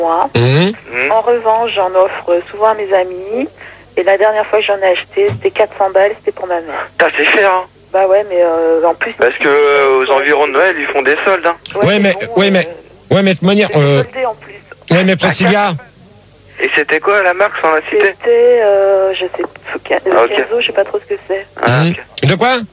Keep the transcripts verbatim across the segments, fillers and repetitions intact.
moi. Mmh. En revanche, j'en offre souvent à mes amis. Et la dernière fois que j'en ai acheté, c'était quatre cents balles, c'était pour ma mère. Putain, c'est cher, hein. Bah ouais, mais euh, en plus... Parce que euh, aux environs de Noël, ils font des soldes, hein. Ouais, Ouais, mais, bon, ouais, euh, mais, ouais, mais de manière, c'est euh, soldé en plus. ouais, mais Priscilla, Et c'était quoi la marque sans la cité? C'était, euh, je sais pas, Ah, ok. Kenzo, je sais pas trop ce que c'est. Ah, Mmh. ok. De quoi?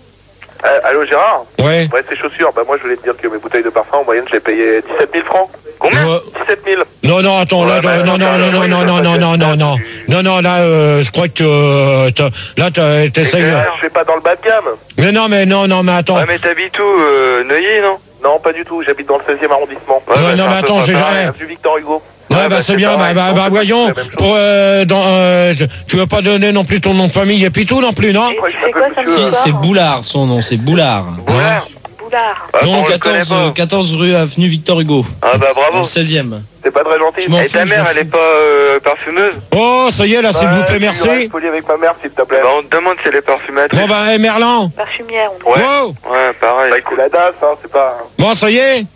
Euh, allô Gérard? Ouais. Ouais, c'est chaussures. Bah moi je voulais te dire que mes bouteilles de parfum en moyenne je les payais dix-sept mille francs. Combien? Euh, dix-sept mille. Non, non, attends, là, Ouais, bah, non, non, non, non, non, non, non, non, non, non, non, non, là, euh, je crois que, euh, t'as- là, t'as- t'essayes. Je vais pas dans le bas de gamme. Mais non, mais non, non, mais attends. Ouais, mais t'habites où, euh, Neuilly, non? Non, pas du tout. J'habite dans le seizième arrondissement. Ouais, Ouais, bah, non, c'est mais un peu attends, pas j'ai pareil. jamais. Du Victor Hugo. Ouais, Ouais, bah, bah, c'est c'est bien, bah, pareil. bah, Non, bah, c'est voyons, la même chose. pour, euh, dans, euh, tu veux pas donner non plus ton nom de famille et puis tout non plus, non? Et Ouais, tu je fais quoi m'appelle samedi monsieur, Si, soir? c'est Boulard, son nom, c'est Boulard. Boulard. Boulard. Ah, bon, Non, on le connaît quatorze, pas. euh, quatorze rue avenue Victor Hugo. Ah bah Dans bravo. le seizième. C'est pas très gentil. Je m'en Et ta fous, je mère, m'en elle est fous. pas euh, parfumeuse? Oh, ça y est, là, s'il vous plaît, Ouais, merci. tu restes poli avec ma mère s'il te plaît. Bah on te demande si elle est parfumatrice. Bon, bah, hey, Merlan. Parfumière, on Ouais. Oh, Ouais, pareil. Bah écoute la D A S, hein, c'est pas... bon, ça y est.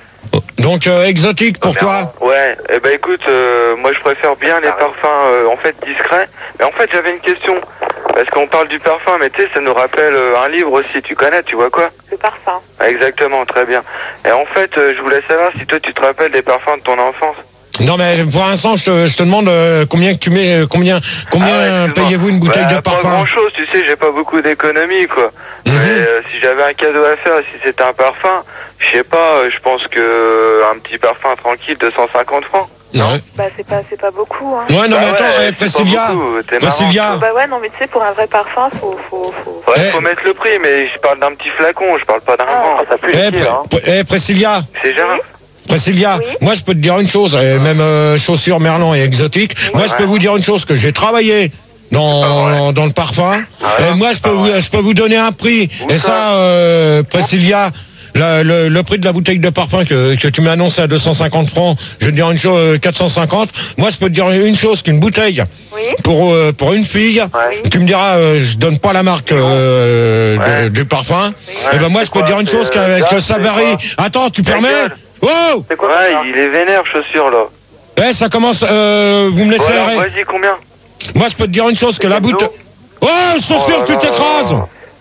Donc, euh, exotique pour toi. Ouais, eh ben écoute, euh, moi je préfère bien les parfums euh, en fait discrets. Mais en fait j'avais une question, parce qu'on parle du parfum, mais tu sais ça nous rappelle euh, un livre aussi, tu connais, tu vois quoi? Le parfum. Ah, exactement, très bien. Et en fait euh, je voulais savoir si toi tu te rappelles des parfums de ton enfance. Non, mais pour l'instant, je te, je te demande euh, combien que tu mets, euh, combien, combien Ah ouais, excuse-moi. payez-vous une bouteille Bah, de pas parfum? grand chose, tu sais, j'ai pas beaucoup d'économie quoi. Mhm. Mais euh, si j'avais un cadeau à faire, si c'était un parfum, je sais pas, euh, je pense que euh, un petit parfum tranquille de cent cinquante francs. Ouais. Bah c'est pas, c'est pas beaucoup, hein. Ouais, non, Bah mais attends, ouais, eh, c'est pas Priscilla, beaucoup, t'es marrant. Priscilla, Bah ouais, non mais tu sais, pour un vrai parfum, faut... faut, faut... Ouais, Eh. faut mettre le prix, mais je parle d'un petit flacon, je parle pas d'un Ah. grand. Ça pue eh, les pieds, là. Pr- eh, Priscilla, C'est Gérard. Priscilla, Oui. moi je peux te dire une chose, et même euh, chaussures Merlan et exotique, moi je peux vous dire une chose, que j'ai travaillé dans, Ah ouais. dans le parfum, Ah ouais. et moi je peux, Ah vous, ouais. je peux vous donner un prix, Où et ça ça, euh, Priscilla, le, le, le prix de la bouteille de parfum que, que tu m'as annoncé à deux cent cinquante francs, je vais te dire une chose, euh, quatre cent cinquante, moi je peux te dire une chose, qu'une bouteille Oui. pour, euh, pour une fille, Ouais. tu me diras, euh, je donne pas la marque euh, Ouais. de- du parfum, Ouais, et ben moi c'est je peux quoi, te dire une c'est, chose, euh, qu'avec Gap, ça c'est varie. quoi Attends, tu Ta permets? gueule. Oh! C'est quoi Ouais, ça il est vénère, chaussures là. Ouais, ça commence, euh, vous me laissez Bon, alors, arrêter. vas-y, combien? Moi, je peux te dire une chose, que la Kenzo. bouteille... Oh, chaussure, Oh là tu là. t'écrases.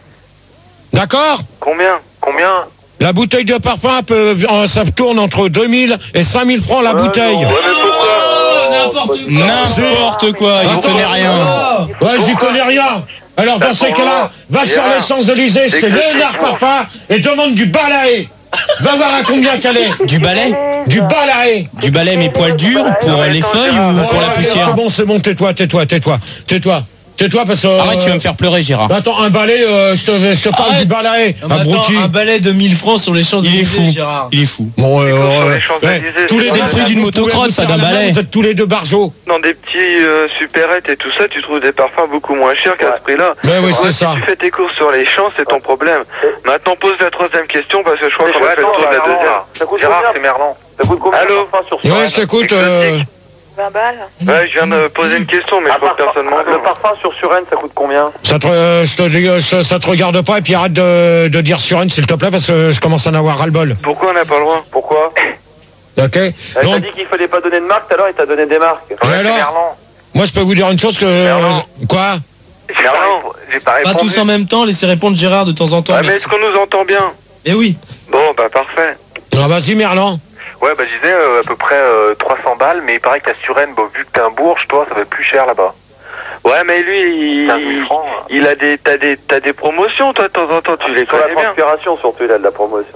D'accord? Combien? Combien? La bouteille de parfum, peut, euh, ça tourne entre deux mille et cinq mille francs la Ouais, bouteille. non. Ouais, mais pourquoi? N'importe quoi, il Attends. connaît rien. Ouais, j'y connais rien. Alors, dans ces cas-là, va sur les Champs-Élysées, c'est Léonard Parfum, et demande du balai. Va voir à combien qu'elle est. Du balai? Du balai. Du balai mais poils durs pour les feuilles ou pour la poussière? C'est bon, c'est bon, tais-toi, tais-toi, tais-toi, tais-toi. Tais-toi parce que... Arrête, tu vas me faire pleurer, Gérard. Attends, un balai, euh, je te, je te parle Arrête. du balai. Ah, mais attends, Abruti. un balai de mille francs sur les Il est Champs-Élysées, fou. Gérard. Il est fou. Bon, euh, Sur euh, les Champs-Élysées, ouais, tous les c'est deux le prix d'une vous pouvez motocross, vous pas faire d'un la main, balai. Vous êtes tous les deux barjots. Dans des petits euh, supérettes et tout ça, tu trouves des parfums beaucoup moins chers qu'à ce prix-là. Mais oui, Ouais, c'est si ça. tu fais tes courses sur les champs, c'est ton problème. Maintenant, pose la troisième question parce que je crois qu'on a fait le tour de la deuxième. Ça coûte Gérard, combien, c'est Merlan? Ça coûte combien? Allô? le parfum sur Ouais, Suren? je t'écoute. Euh... vingt balles. Ouais, je viens de poser une question, mais je Un crois que parfum- personne m'en Le veut. parfum sur Suren, ça coûte combien? Ça te, euh, je te dis, euh, ça, ça te regarde pas et puis arrête de, de dire Suren s'il te plaît parce que je commence à en avoir ras-le-bol. Pourquoi on n'a pas le droit? Pourquoi? Ok. Elle t'a Donc, dit qu'il fallait pas donner de marque, tout à l'heure il t'a donné des marques. et alors, Merlan. moi je peux vous dire une chose que. Merlan. Quoi? Merlan, j'ai pas Pas répondu. tous en même temps, laissez répondre Gérard de temps en temps. Ah, mais merci. est-ce qu'on nous entend bien? Eh oui. Bon, bah parfait. Ah, vas-y, Merlan. Ouais, bah je disais euh, à peu près euh, trois cents balles, mais il paraît qu'à Suren, bah, vu que t'es un bourge, toi, ça va être plus cher là-bas. Ouais, mais lui, quinze mille il, francs. il a des, t'as des, t'as des promotions, toi, de temps en temps, tu les Sur la connais bien. transpiration, surtout, il a de la promotion.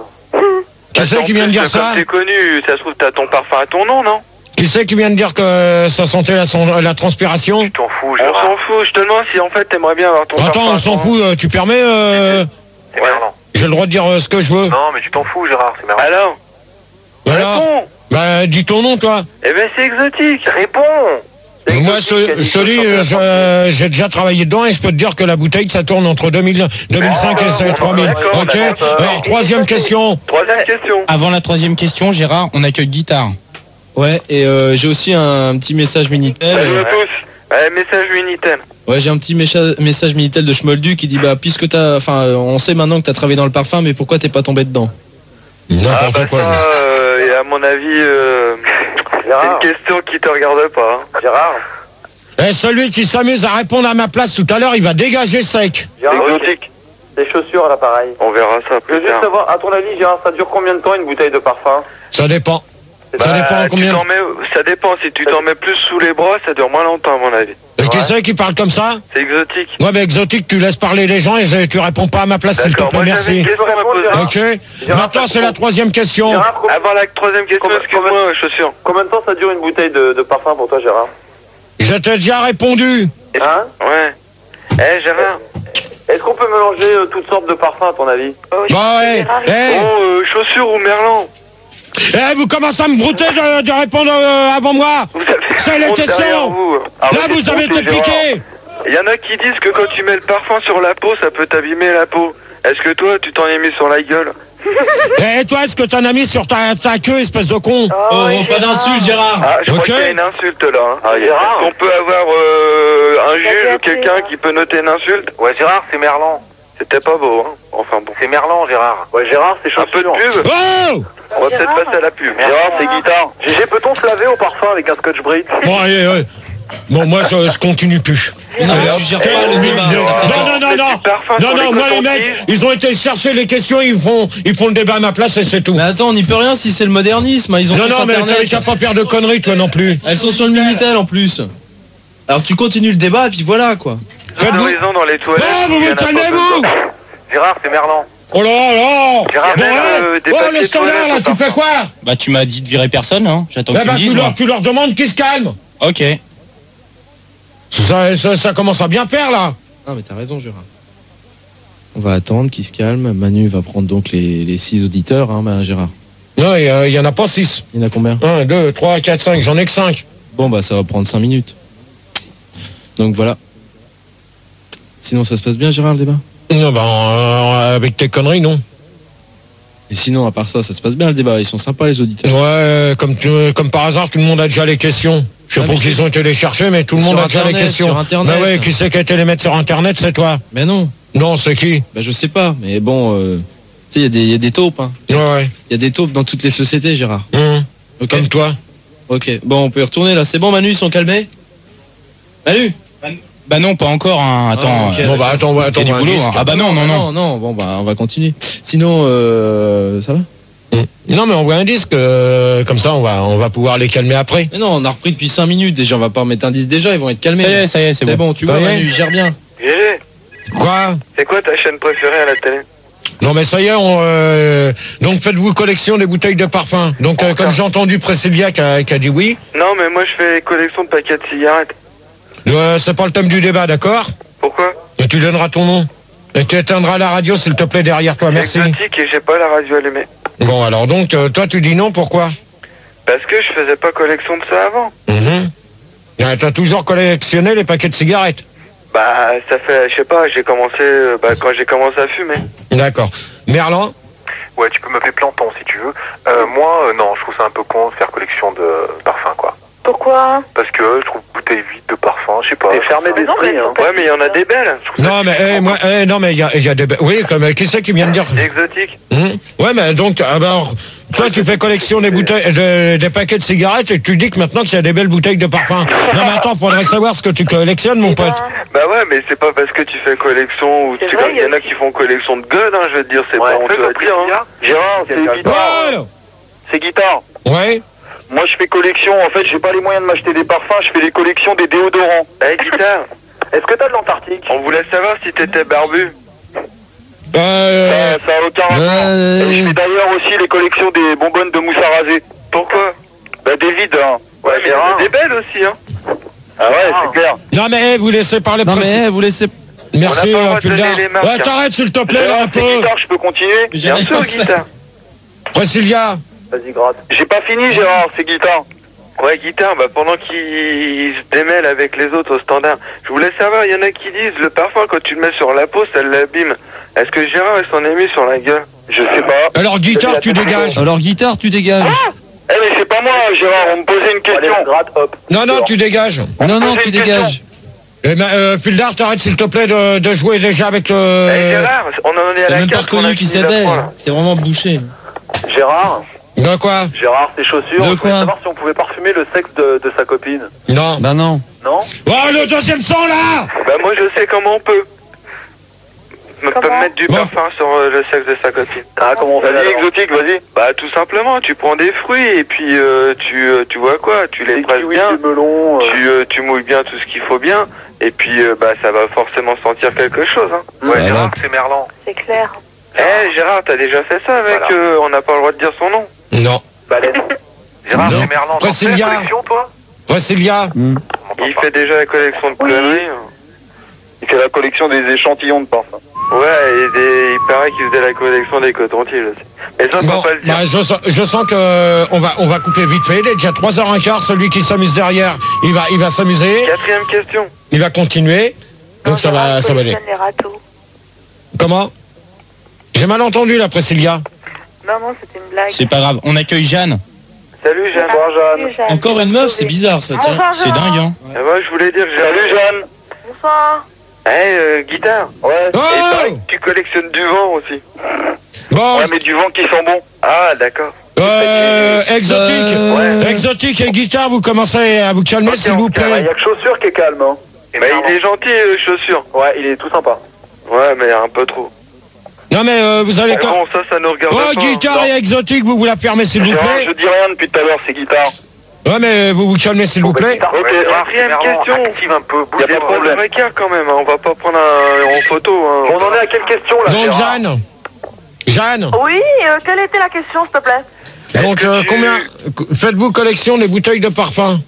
Qui c'est qui vient de dire Comme ça? t'es connu, ça se trouve, t'as ton parfum à ton nom, non? Qui c'est qui vient de dire que ça sentait la, son- la transpiration? Tu t'en fous, On Gérard. s'en fout, je te demande si en fait t'aimerais bien avoir ton parfum. Attends, à on s'en ton nom. fout, euh, tu permets euh, C'est Merlan. J'ai le droit de dire euh, ce que je veux. Non, mais tu t'en fous, Gérard, c'est Merlan. Alors? Alors, Réponds. bah, dis ton nom, toi. Eh ben, c'est exotique. Réponds. C'est Moi, exotique, je, elle dit je te dis, que ça je- j'ai déjà travaillé dedans et je peux te dire que la bouteille, ça tourne entre deux mille, deux mille cinq et D'accord, trois mille. d'accord, Ok. d'accord. Alors, troisième question. Troisième question. Avant la troisième question, Gérard, on accueille Guitare. Ouais, et euh, j'ai aussi un petit message Minitel. Salut à tous. Ouais, message Minitel. Ouais, j'ai un petit mécha- message Minitel de Schmoldu qui dit bah puisque t'as, enfin, euh, on sait maintenant que t'as travaillé dans le parfum, mais pourquoi t'es pas tombé dedans? Ah, N'importe bah quoi. ça, euh, et à mon avis, euh, C'est une question qui te regarde pas. Hein. Gérard. Et celui qui s'amuse à répondre à ma place tout à l'heure, il va dégager sec. Exotique. Les chaussures à l'appareil. On verra ça Je plus veux juste tard. savoir, à ton avis, Gérard, ça dure combien de temps une bouteille de parfum? Ça dépend. Bah, ça dépend tu combien. t'en mets, ça dépend, si tu t'en mets plus sous les bras, ça dure moins longtemps à mon avis. Et qui c'est qui parle comme ça? C'est exotique. Ouais, mais exotique, tu laisses parler les gens et je- tu réponds pas à ma place, s'il te D'accord, plaît, moi j'avais merci. une question à me poser. Ok. Maintenant, c'est la troisième question. Gérard, combien- Avant la troisième question, Combien- excuse-moi, chaussures. combien de temps ça dure une bouteille de, de parfum pour toi, Gérard? Je t'ai déjà répondu. Hein? Ouais. Eh Gérard. Est-ce qu'on peut mélanger euh, toutes sortes de parfums, à ton avis? Oh, Bah ouais. Gérard, Eh, Oh, euh, chaussures ou merlan? eh, vous commencez à me brouter de, de répondre euh, avant moi. Vous avez C'est les honte derrière questions. vous. Ah, Là, ouais, vous c'est avez bon, été c'est Gérard. piqué. Il y en a qui disent que quand tu mets le parfum sur la peau, ça peut t'abîmer la peau. Est-ce que toi, tu t'en es mis sur la gueule? Et toi, est-ce que t'en as mis sur ta, ta queue, espèce de con? Oh, oui, pas d'insulte, Gérard. Ah, je Ok. crois qu'il y a une insulte là. Hein. Ah, Gérard. Est-ce qu'on peut avoir euh, un Il a juge bien ou quelqu'un fait, qui peut noter une insulte? Ouais, Gérard, c'est Merlan. C'était pas beau, hein. Enfin bon. C'est Merlan, Gérard. Ouais, Gérard, c'est Un peu de chaussures. pub. Oh. On va peut-être Gérard. passer à la pub. Gérard, c'est guitare. Gégé, peut-on se laver au parfum avec un scotch brite? Bon, allez, euh, bon, moi, je, je continue plus. Non, mais tu gères pas le débat. Non, non, non, non, parfum non, sur non, les moi les mecs, cotons-tiges. ils ont été chercher les questions, ils font, ils font le débat à ma place et c'est tout. Mais attends, on n'y peut rien si c'est le modernisme. Ils ont Non, tous non, mais Internet. t'as qu'à pas faire de conneries, toi non plus. Elles sont sur le Minitel en plus. Alors tu continues le débat et puis voilà quoi. Faites-vous- Horizon dans les toilettes. Oh, vous il y en vous a pas calmez-vous. besoin. Gérard, c'est Merlan. Oh là là. Gérard, Bon, même, ouais. euh, des Oh, papiers le standard, toilettes là, au tu fais parfum. quoi? Bah tu m'as dit de virer personne, hein. J'attends Eh que tu ben, me tu dises. leur, moi. tu leur demandes qu'ils se calment. Ok. Ça, ça, ça commence à bien faire, là. Non mais t'as raison Gérard. On va attendre qu'il se calme. Manu va prendre donc les, les six auditeurs, hein, bah, Gérard. Non, il y, a- il y en a pas six. Il y en a combien? Un, deux, trois, quatre, cinq, j'en ai que cinq. Bon bah ça va prendre cinq minutes. Donc voilà. Sinon ça se passe bien Gérard le débat? Non, ben, euh, avec tes conneries, non. Et sinon à part ça, ça se passe bien le débat. Ils sont sympas les auditeurs. Ouais, comme, tu- comme par hasard, tout le monde a déjà les questions. Je sais Ah, pas mais qu'ils c'est- ont été les chercher, mais tout le Sur monde a déjà les Internet, questions. sur Internet. Bah ouais, qui c'est qui a été les mettre sur Internet, c'est toi. Mais non. Non, c'est qui? Bah je sais pas. Mais bon, euh, tu sais il y a des, il y a des taupes. Hein. Ouais, ouais. Il y a des taupes dans toutes les sociétés Gérard. Hum, Ok. Comme toi. Ok. Bon on peut y retourner là. C'est bon Manu, ils sont calmés? Manu. Bah non, pas encore, hein. Attends. Ah, ok. euh, Bon, bah attends, ouais, attends, y a du un boulot, disque. hein. Ah bah non, non, non. Non, non, bon bah on va continuer. Sinon, euh, ça va? Hum. Non, mais on voit un disque, euh, comme ça, on va, on va pouvoir les calmer après. Mais non, on a repris depuis cinq minutes déjà, on va pas remettre un disque déjà, ils vont être calmés. Ça y est, ça y est, c'est C'est bon. bon, tu Ça vois y est Manu, il gère bien. Gégé, Quoi? c'est quoi ta chaîne préférée à la télé? Non, mais ça y est, on, euh, donc faites-vous collection des bouteilles de parfum. Donc, euh, comme j'ai entendu Priscilla qui a, qui a dit oui, Non, mais moi je fais collection de paquets de cigarettes. euh, c'est pas le thème du débat, d'accord? Pourquoi? Et tu donneras ton nom. Et tu éteindras la radio, s'il te plaît, derrière toi, merci. Exotique et j'ai pas la radio allumée. Bon, alors donc, euh, toi, tu dis non, pourquoi? Parce que je faisais pas collection de ça avant. Mhm. Euh, T'as toujours collectionné les paquets de cigarettes. Bah, ça fait, je sais pas, j'ai commencé, euh, bah, quand j'ai commencé à fumer. D'accord. Merlan? Ouais, tu peux m'appeler Planton si tu veux. Euh, moi, euh, non, je trouve ça un peu con de faire collection de parfums, quoi. Pourquoi? Parce que je trouve bouteille vide de parfum, je sais pas. T'es fermé Mais non, mais d'esprit, elles hein. sont pas Ouais, mais il y en a des belles. Je trouve ça Non, mais, eh, moi, eh, non, mais il y a, il y a des... Oui, comme, euh, qui c'est qui vient de dire? exotique. Hum. Ouais, mais donc, alors, toi, tu fais collection des bouteilles, de- des paquets de cigarettes et tu dis que maintenant qu'il y a des belles bouteilles de parfum. Non, mais attends, faudrait savoir ce que tu collectionnes, mon Eh ben, pote. Bah ouais, mais c'est pas parce que tu fais collection ou C'est tu vrai, il y en il y a a qui font collection de gueules, hein, je veux te dire, c'est Ouais, pas honteux à dire. Hein. Gérard, c'est guitare. Oh, C'est guitare. ouais. Moi, je fais collection. En fait, j'ai pas les moyens de m'acheter des parfums. Je fais les collections des déodorants. Eh, guitare, Est-ce que t'as de l'Antarctique? on voulait savoir si t'étais barbu. Euh, Ça, ça a aucun rapport. euh, Et je fais d'ailleurs aussi les collections des bonbonnes de mousse à raser. Pourquoi? Bah, des vides, hein. Ouais, mais il y en Gérard. a des belles aussi, hein. Ah ouais, c'est clair. non, mais eh, vous laissez parler Non précis. mais eh, vous laissez... Merci, On n'a pas le euh, droit de donner Puldar. les marques, Ouais, hein. t'arrêtes, s'il te plaît, là, Gérard, un peu. c'est guitare, je peux continuer? Bien sûr, guitare. Priscilla. Vas-y, gratte. J'ai pas fini, Gérard, c'est guitare. Ouais, guitare, bah pendant qu'il se démêle avec les autres au standard, je voulais savoir, il y en a qui disent, le parfum, quand tu le mets sur la peau, ça l'abîme. Est-ce que Gérard, il s'en est mis sur la gueule? Je sais pas. Alors, guitare, tu dégages. Alors guitare, tu dégages. Eh, mais c'est pas moi, Gérard, on me posait une question. Allez, gratte, hop. Non, non, tu dégages. Non, non, posait tu une question. dégages. Eh ben, euh, Puldar, t'arrêtes, s'il te plaît, de, de jouer déjà avec Eh, le... Gérard, on en est à T'as la même pas carte qu'on a reconnu qui fini la c'était. fois, là. T'es vraiment bouché. Gérard, De quoi? Gérard, ses chaussures. De Je voulais quoi savoir si on pouvait parfumer le sexe de, de sa copine. Non. Bah non. Non? Oh, le deuxième sang, là! Bah moi je sais comment on peut. On peut Comment mettre du Bon. parfum sur euh, le sexe de sa copine. Ah, comment on fait Vas-y, alors? exotique, vas-y. Bah tout simplement, tu prends des fruits et puis euh, tu, euh, tu vois quoi, tu les Des presses kiwis, bien, du melon. euh, tu, euh, tu mouilles bien tout ce qu'il faut bien, et puis euh, bah ça va forcément sentir quelque chose. Hein. Ouais, Ça Gérard, va. c'est Merlan. C'est clair. Eh Gérard, t'as déjà fait ça avec, Voilà. euh, on n'a pas le droit de dire son nom. Non. Baleine. Gérard, Non. c'est Merlan. T'en fais la Priscilla. collection, toi? Priscilla. Hmm. On m'entend Il pas. fait déjà la collection de Oui. conneries. hein. Il fait la collection des échantillons de parfum. Ouais, et des- il paraît qu'il faisait la collection des cotons-tiges aussi. Mais ça, on Bon, peut pas le dire. bah, je, sens- je sens que euh, on va, on va couper vite fait. Il est déjà trois heures quinze. Celui qui s'amuse derrière, il va, il va s'amuser. Quatrième question. Il va continuer. Donc Non, ça Gérard va, ça va aller. collectionne les râteaux. Comment? J'ai mal entendu, la Priscilla. Non, non, c'était une blague. C'est pas grave. On accueille Jeanne. Salut Jeanne. Bonsoir, Jeanne. Salut, Jeanne. Encore une meuf, c'est bizarre ça, tiens. Bonsoir, C'est Gérard. dingue, hein. Et moi, je voulais dire que Salut, j'ai... Jeanne. Bonsoir. Eh, euh, guitare. Ouais. Oh Et il paraît que tu collectionnes du vent aussi. Bon, Ouais, mais du vent qui sent bon. Ah, d'accord. euh, exotique. Euh, Exotique et guitare, vous commencez à vous calmer, Ok, s'il on vous Il plaît. y a que chaussures qui est calme, hein. Et Bah, Merlan. il est gentil, euh, chaussures. Ouais, il est tout sympa. Ouais, mais un peu trop. Non, mais euh, vous allez Mais quand... bon, ça, ça nous regarde Oh, pas. hein. guitare et exotique, vous vous la fermez, s'il vous Gérard, plaît. je dis rien depuis tout à l'heure, c'est guitare. Ouais, mais vous vous calmez, s'il vous Bon, bah, plaît. guitare. Ok, Ouais, Gérard, quatrième c'est Merlan. question. Active un peu, Il bouge y a pas de problème écart quand même, hein. On va pas prendre un... en photo. Hein. On en est à quelle question là, Donc, Gérard? Jeanne. Jeanne. Oui, euh, quelle était la question, s'il te plaît? Donc, que euh, tu- combien... Faites-vous collection des bouteilles de parfum?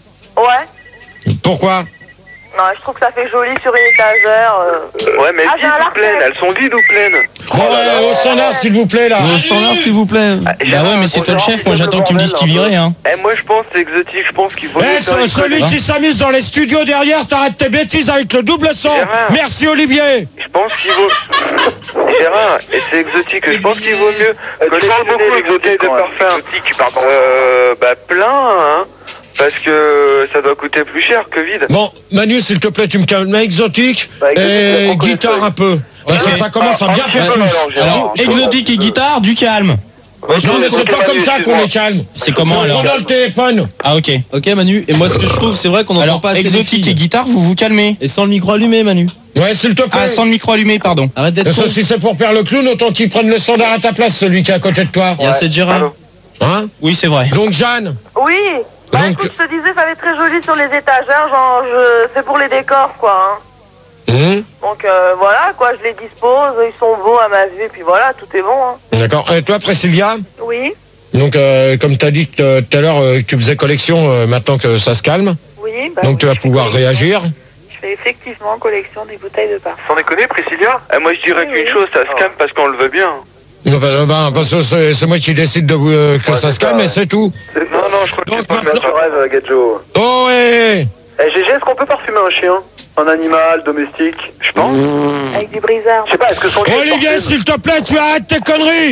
Ouais. Pourquoi? Non, je trouve que ça fait joli sur une étagère. euh. Ouais, mais Ah, j'ai vides un ou larcin. pleines? Elles sont vides ou pleines? Bon, ouais, au standard, s'il vous plaît, là. Au standard, s'il vous plaît. Bah ouais, mais c'est toi le Gérard, chef. Moi, c'est j'attends le que tu me dises qui bordel, virait, hein. Eh, moi, je pense que c'est exotique. Je pense qu'il faut... Eh, mieux faire ce- une celui collection. qui s'amuse dans les studios derrière, t'arrêtes tes bêtises avec le double son. Gérard. Merci, Olivier. Je pense qu'il vaut... Gérard, et c'est exotique. Je pense qu'il vaut mieux tu parles collectionner beaucoup les bouteilles exotique, de quand même. parfum. Exotique, tu parles Euh, bah plein, hein. Parce que ça doit coûter plus cher que vide. Bon, Manu, s'il te plaît, tu me calmes. Exotique Bah, exotique, et la franco- guitare un peu. Parce que ça commence à bien un faire petit peu, tous. alors, Gérard. Alors, Je exotique et guitare, du calme. Non, mais c'est pas comme ça qu'on est calme. C'est comment alors? On a le téléphone. Ah, ok. Ok Manu, et moi ce que je trouve, c'est vrai qu'on n'entend Alors, pas assez les exotique filles. et guitare, vous vous calmez. Et sans le micro allumé Manu. Ouais, s'il te Ah, plaît. sans le micro allumé, pardon. Arrête d'être Ça, con. si c'est pour faire le clown, autant qu'il prenne le standard à ta place, celui qui est à côté de toi. Il y a cette Gérard. Allô. Hein? Oui, c'est vrai. Donc, Jeanne. Oui. Bah Donc- écoute, je te disais, ça va être très joli sur les étagères, genre, je... c'est pour les décors, quoi. Hein. Hum, Donc euh, voilà, quoi, je les dispose, ils sont beaux à ma vue, puis voilà, tout est bon. Hein. D'accord. Et toi, Priscilla? Oui, Donc, euh, comme tu as dit euh, tout à l'heure, euh, que tu faisais collection euh, maintenant que ça se calme. oui. Bah, Donc, oui, tu vas je fais pouvoir collection. réagir. Je fais effectivement collection des bouteilles de parfum. Sans déconner, Priscilla? Eh, moi, je dirais Oui, qu'une oui. chose, ça se calme parce qu'on le veut bien. Non, bah, bah, parce que c'est c'est moi qui décide de vous, euh, que Ouais, ça c'est se calme, ça, et c'est tout. C'est Non, non, je crois que Donc, c'est pas maintenant- le Tu rêves, Gadjo. Oh, ouais. Eh, G G, est-ce qu'on peut parfumer un chien? Un animal domestique? Je pense. Avec du brisard. Je sais pas, est-ce que son chien Olivier, parfume? s'il te plaît, tu arrêtes tes conneries.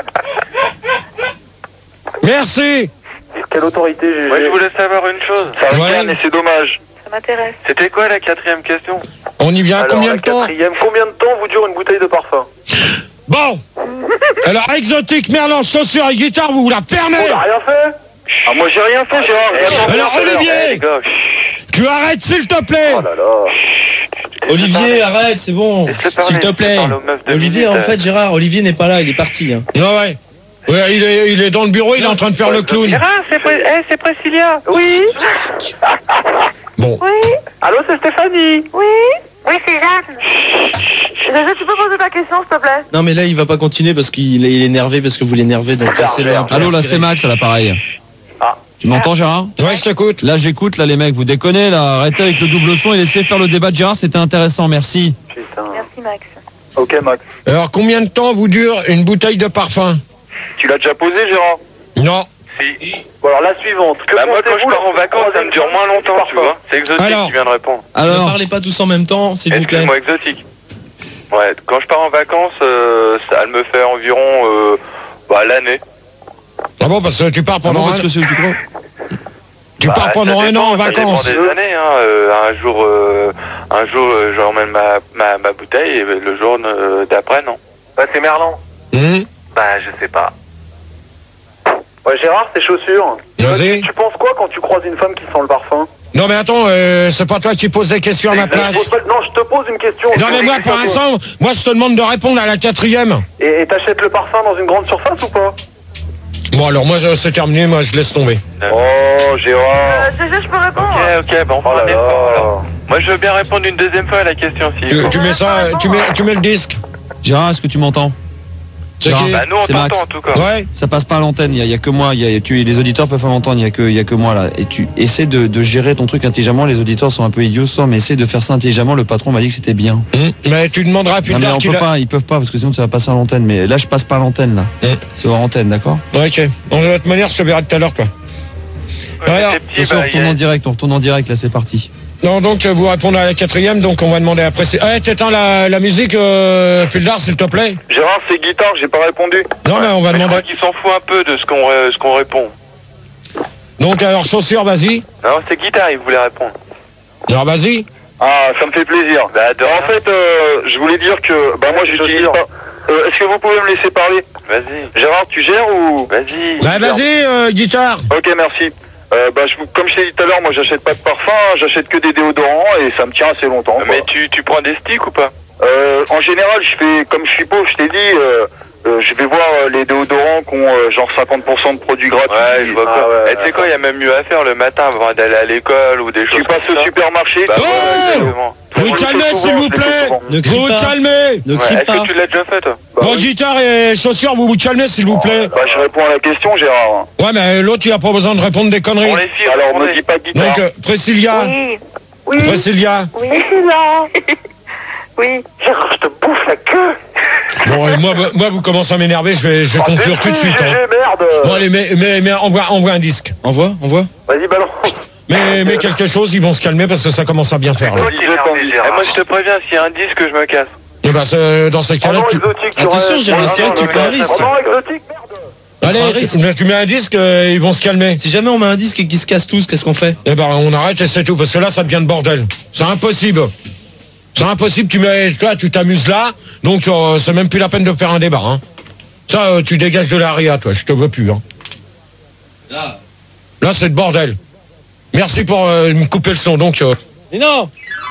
Merci. Quelle autorité, G G? Moi, je voulais savoir une chose. Ça Ouais. ricane et c'est dommage. Ça m'intéresse. C'était quoi la quatrième question? On y vient à Alors, combien la de temps? quatrième, combien de temps vous dure une bouteille de parfum? Bon. Alors, exotique, merlan, chaussures et guitare, vous vous la On fermez. n'a rien fait? Ah, moi j'ai rien fait, Gérard. Eh, J'attends Alors, tout à l'heure. Olivier. Eh, les gars, chut. Tu arrêtes, s'il te plaît. Oh là là. Olivier, arrête, c'est bon. Laisse-le parler, S'il te laisse-le plaît. parler aux meufs de Olivier, minutes, en euh. fait, Gérard, Olivier n'est pas là, il est parti. Hein. Non, ouais. Ouais, il est, il est dans le bureau, il est en train de faire le clown. Gérard, c'est Pri- eh, c'est Priscilla. Oui, Bon. oui, Allô, c'est Stéphanie. oui. Oui, c'est Jeanne. Déjà, tu peux poser ta question, s'il te plaît? Non mais là il va pas continuer parce qu'il est, il est énervé parce que vous l'énervez, donc laissez-le un peu. Allô, là respirer. c'est Max à l'appareil. Ah. Tu m'entends Gérard? Ouais, je t'écoute. Là j'écoute, là les mecs, vous déconnez, là, arrêtez avec le double son et laissez faire le débat de Gérard, c'était intéressant, merci. Putain. Merci, Max. Ok, Max. Alors, combien de temps vous dure une bouteille de parfum? Tu l'as déjà posé, Gérard? Non. Si. Bon, alors la suivante. Que Bah, moi, quand je pensez-vous pars en lorsque vacances, vous ça me dure croisez moins une longtemps, tu parfum? vois. C'est exotique Alors. qui vient de répondre. Ne Alors, parlez pas tous en même temps, s'il vous plaît. Excuse-moi, exotique. Ouais, quand je pars en vacances, euh, ça elle me fait environ euh, bah, l'année. Ah bon, parce que tu pars ah bon, pendant parce un, que c'est tu crois tu Bah, pars ça pendant un dépend, an en ça vacances. dépend des années, hein. Euh, un jour, euh, un jour, euh, j'emmène ma, ma, ma bouteille et le jour euh, d'après, non. Bah, c'est Merlan. Hum. Bah, je sais pas. Ouais, Gérard, tes chaussures. Vas-y. Tu penses quoi quand tu croises une femme qui sent le parfum? Non mais attends, euh, c'est pas toi qui poses des questions à ma place. Non, je te pose une question. Non mais moi pour l'instant, moi je te demande de répondre à la quatrième. Et et t'achètes le parfum dans une grande surface ou pas? Bon alors moi je- c'est terminé, moi je laisse tomber. Oh, Gérard. Euh, G G, je peux répondre? Ok, ok, bon, on Oh fera là un effort, là. alors. Moi, je veux bien répondre une deuxième fois à la question, si. Tu, tu mets ça, tu mets, tu mets le disque. Gérard, est-ce que tu m'entends? C'est Gérard, qui? Bah, nous, on c'est Max. t'entend, en tout cas. Ouais. Ça passe pas à l'antenne, il y, a- il y a que moi, il y a, tu, les auditeurs peuvent pas m'entendre, il y a que, il y a que moi là. Et tu essaies de, de gérer ton truc intelligemment, les auditeurs sont un peu idiots ce soir, mais essaie de faire ça intelligemment, le patron m'a dit que c'était bien. Hum, Mais tu demanderas plus Non mais tard on qu'il peut a... pas, ils peuvent pas parce que sinon tu vas passer à l'antenne, mais là je passe pas à l'antenne là. Hum. C'est hors antenne, d'accord? Ok. Bon, de toute manière, je te verrai tout à l'heure, quoi. Alors, Les petits, Attention, on bah, retourne y a- en direct, on retourne en direct là, c'est parti. Non, donc euh, vous répondez à la quatrième, donc on va demander après. c'est- Eh, t'éteins la, la musique, euh, Puldar, s'il te plaît. Gérard, c'est guitare, j'ai pas répondu. Non, mais on va Mais je demander. crois qu'il s'en fout un peu de ce qu'on euh, ce qu'on répond. Donc alors chaussures, vas-y. Non, c'est guitare, il voulait répondre. Alors vas-y. Ah, ça me fait plaisir. Bah, de En rien. fait, euh, je voulais dire que, bah moi j'utilise chaussures. pas. Euh, Est-ce que vous pouvez me laisser parler? Vas-y, Gérard, tu gères ou? vas-y. Bah vas-y, euh, guitare. Ok, merci. Euh, bah, je, vous- comme je t'ai dit tout à l'heure, moi j'achète pas de parfum, j'achète que des déodorants et ça me tient assez longtemps. quoi. Mais tu, tu prends des sticks ou pas? Euh, en général, je fais, comme je suis pauvre, je t'ai dit, euh, euh, je vais voir euh, les déodorants qui ont euh, genre cinquante pour cent de produits gratuits. Ouais, je vois Ah, pas. ouais, Et tu sais quoi, il y a même mieux à faire le matin avant d'aller à l'école ou des choses Tu passes comme au ça. supermarché. Bah, Oh ouais, exactement. Vous Moi, je le calmez, fais s'il souvent, vous je le fais plaît. souvent. Ne Vous crie vous pas. calmez. Ne Ouais, crie est-ce pas. que tu l'as déjà fait, toi? Bah, Bon, oui. guitare et chaussures, vous vous calmez, s'il vous plaît. Bah, je réponds à la question, Gérard. Ouais, mais l'autre, il a pas besoin de répondre des conneries. Pour les filles, Alors, répondez. me dis pas de guitare. Donc, euh, Priscilla. Oui. Oui. Priscilla. Oui. là. Oui. Gérard, je te bouffe la queue. Bon, et moi, moi, vous commencez à m'énerver, je vais, je vais conclure tout de suite. Hein. Merde. Bon, allez, mais, mais, mais envoie, envoie un disque. Envoie, envoie. Vas-y, balance. Mais, mais quelque chose, ils vont se calmer parce que ça commence à bien faire. Là. Toi, t'es énervé, Gérard. Eh, moi, je te préviens, s'il y a un disque, je me casse. Et bah, c'est- dans ces Oh cas-là, non, tu... exotique, tu Attention, restes. Gérard, Oh c'est vrai non, que tu non, prends un mais- risque. Oh non, exotique, merde. Allez, Un tu, risque. tu mets un disque, euh, ils vont se calmer. Si jamais on met un disque et qu'ils se cassent tous, qu'est-ce qu'on fait? Eh ben, on arrête et c'est tout, parce que là, ça devient le bordel. C'est impossible. C'est impossible, tu mets, toi, tu t'amuses là, donc euh, c'est même plus la peine de faire un débat, hein. Ça, euh, tu dégages de la ria, toi, je te veux plus, hein. Là. Là, c'est le bordel. Merci pour euh, me couper le son, donc... euh, Mais non!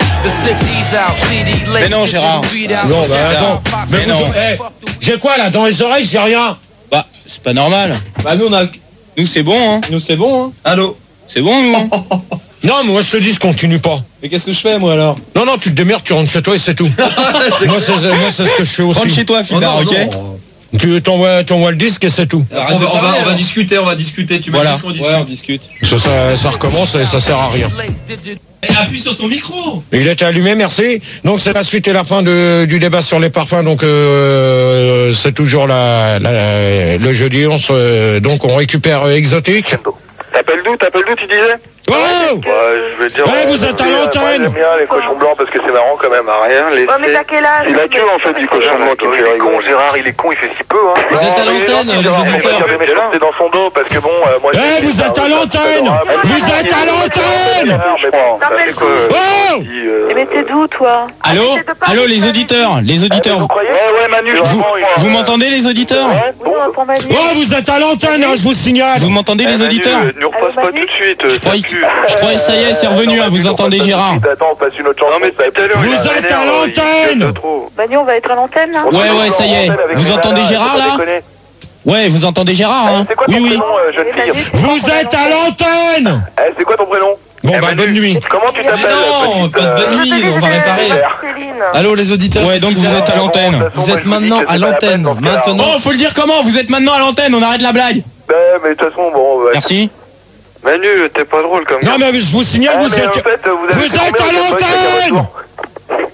Mais non, Gérard. non, bah, attends. Mais Mais vous- non. eh, j'ai quoi, là, dans les oreilles, j'ai rien. Bah, c'est pas normal. Bah, nous, on a. Nous, c'est bon, hein. Nous, c'est bon, hein. Allô? C'est bon, nous, hein. Non, mais moi, je te dis, je continue pas. Mais qu'est-ce que je fais, moi, alors? Non, non, tu te démerdes, tu rentres chez toi et c'est tout. moi, c'est moi, c'est ce que je fais aussi. Rentre chez toi, Fildar, ok? Tu t'envoies, t'envoies le disque et c'est tout. On va, on va, on va discuter, on va discuter. Tu m'as Voilà. dit qu'on Ouais, on discute. Ça, ça, ça recommence et ça sert à rien. Appuie sur ton micro! Il était allumé, merci. Donc c'est la suite et la fin de, du débat sur les parfums. Donc euh, c'est toujours la, la- le jeudi. On se, donc on récupère euh, Exotique. T'appelles d'où? T'appelles d'où, tu disais? Oh Ouais, je vais dire. Ouais, euh, vous êtes à moi, l'antenne. J'aime bien les cochons blancs parce que c'est marrant quand même. À rien laisser. Ouais, mais t'as quel âge? C'est la queue, en fait, du cochon blanc qui me fait rigoler. Gérard, il est con, il fait si peu. Hein. Vous êtes à l'antenne, les auditeurs. Mais je pense que c'est dans son dos parce que bon, euh, moi. Eh, vous êtes à l'antenne. Vous êtes à l'antenne. T'appelles d'où? Oh Eh, mais t'es d'où, toi? Allô? Arrêtez de parler Allô, les de auditeurs, les auditeurs. Vous croyez? Ouais, ouais, Manu. Vous, vous m'entendez, les auditeurs? Oui, on entend Manu. Oh, vous êtes à l'antenne, hein, je vous signale. Vous m'entendez, les auditeurs? Ne nous repasse pas tout de suite. Je croyais que, je croyais que ça y est, c'est revenu, hein, vous entendez Gérard? Attends, on passe une autre chanson. Non, mais tout à l'heure, Vous il êtes m'énerve, à il l'antenne. gueule de trop. Manu, on va être à l'antenne, là? Ouais, ouais, ça y est. Vous entendez Gérard, là? Ouais, vous entendez Gérard, hein? C'est quoi ton Oui, oui. prénom, euh, jeune Eh, fille? Manu, tu Vous crois qu'on est êtes à l'antenne? l'antenne. Eh, c'est quoi ton prénom? Bon, Eh, bah, Manu. bonne nuit. Comment tu t'appelles? non, petite, pas de euh, bonne Je te nuit, dis, on va je- réparer. Céline. Allô, les auditeurs? Ouais, donc vous êtes à l'antenne. Vous êtes maintenant à l'antenne. Maintenant. Oh, faut le dire comment? Vous êtes maintenant à l'antenne, on arrête la blague. Ouais, mais de toute façon, bon. ouais. Merci. Manu, t'es pas drôle comme Non, gars. mais je vous signale, Ah, vous mais en êtes... fait, vous avez Vous fait êtes combien à de potes avec un l'antenne. voiture?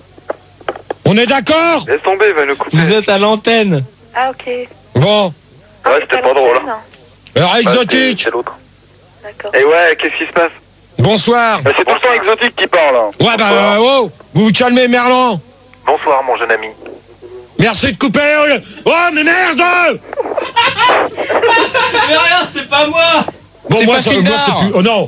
On est d'accord? Laisse tomber, il va nous couper. Vous êtes à l'antenne. Ah, ok. Bon. Ah, Ouais, t'es c'était à pas drôle, l'antenne. Alors, Bah, c'est- Exotique. C'est l'autre. D'accord. Et ouais, qu'est-ce qui se passe? Bonsoir. Bah, c'est tout le temps exotique qui parle. hein. Ouais, bah, euh, oh, vous vous calmez, Merlan. Bonsoir, mon jeune ami. Merci de couper. le- Oh, mais merde. Mais rien, c'est pas moi. Bon, C'est moi, pas ça, moi, Fildar. c'est plus... Oh non.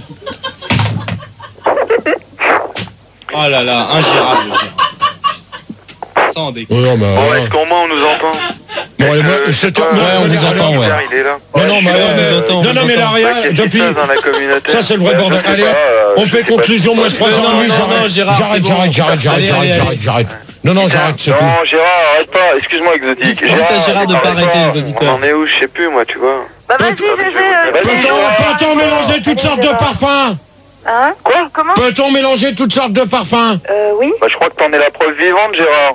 Oh là là, ingérable. Sans déconner. Oh, non, mais, Bon, euh, est-ce qu'au moins on nous entend? Bon, allez, moi, je c'est sais pas, ouais, on vous allez, entend, allez, ouais. Pierre, il est là. Non, non, mais là, on euh, vous entend, on non, vous non, mais entend. l'aria, Ouais, qu'est-ce qui depuis. se passe dans la communauté? Ça, c'est le vrai Ouais, bordel. je sais Allez, pas, euh, on je fait sais pas. conclusion, moins de trois Non, ans et demi, non, non, j'arrête. Gérard, c'est J'arrête, bon. j'arrête, j'arrête, j'arrête, Allez, j'arrête, allez, j'arrête, allez. j'arrête. Non, non, j'arrête, c'est tout. Non, Gérard, arrête pas. Excuse-moi, Exotique. Dites à Gérard de pas arrête arrêter les On auditeurs. en est où? Je sais plus, moi, tu vois. Bah vas-y, Gégé. euh, Vas-y, Peut-on Gérard. peut-on mélanger toutes sortes de parfums? Hein? Quoi? Comment? Peut-on mélanger toutes sortes de parfums? Euh, oui. Bah, je crois que t'en es la preuve vivante, Gérard.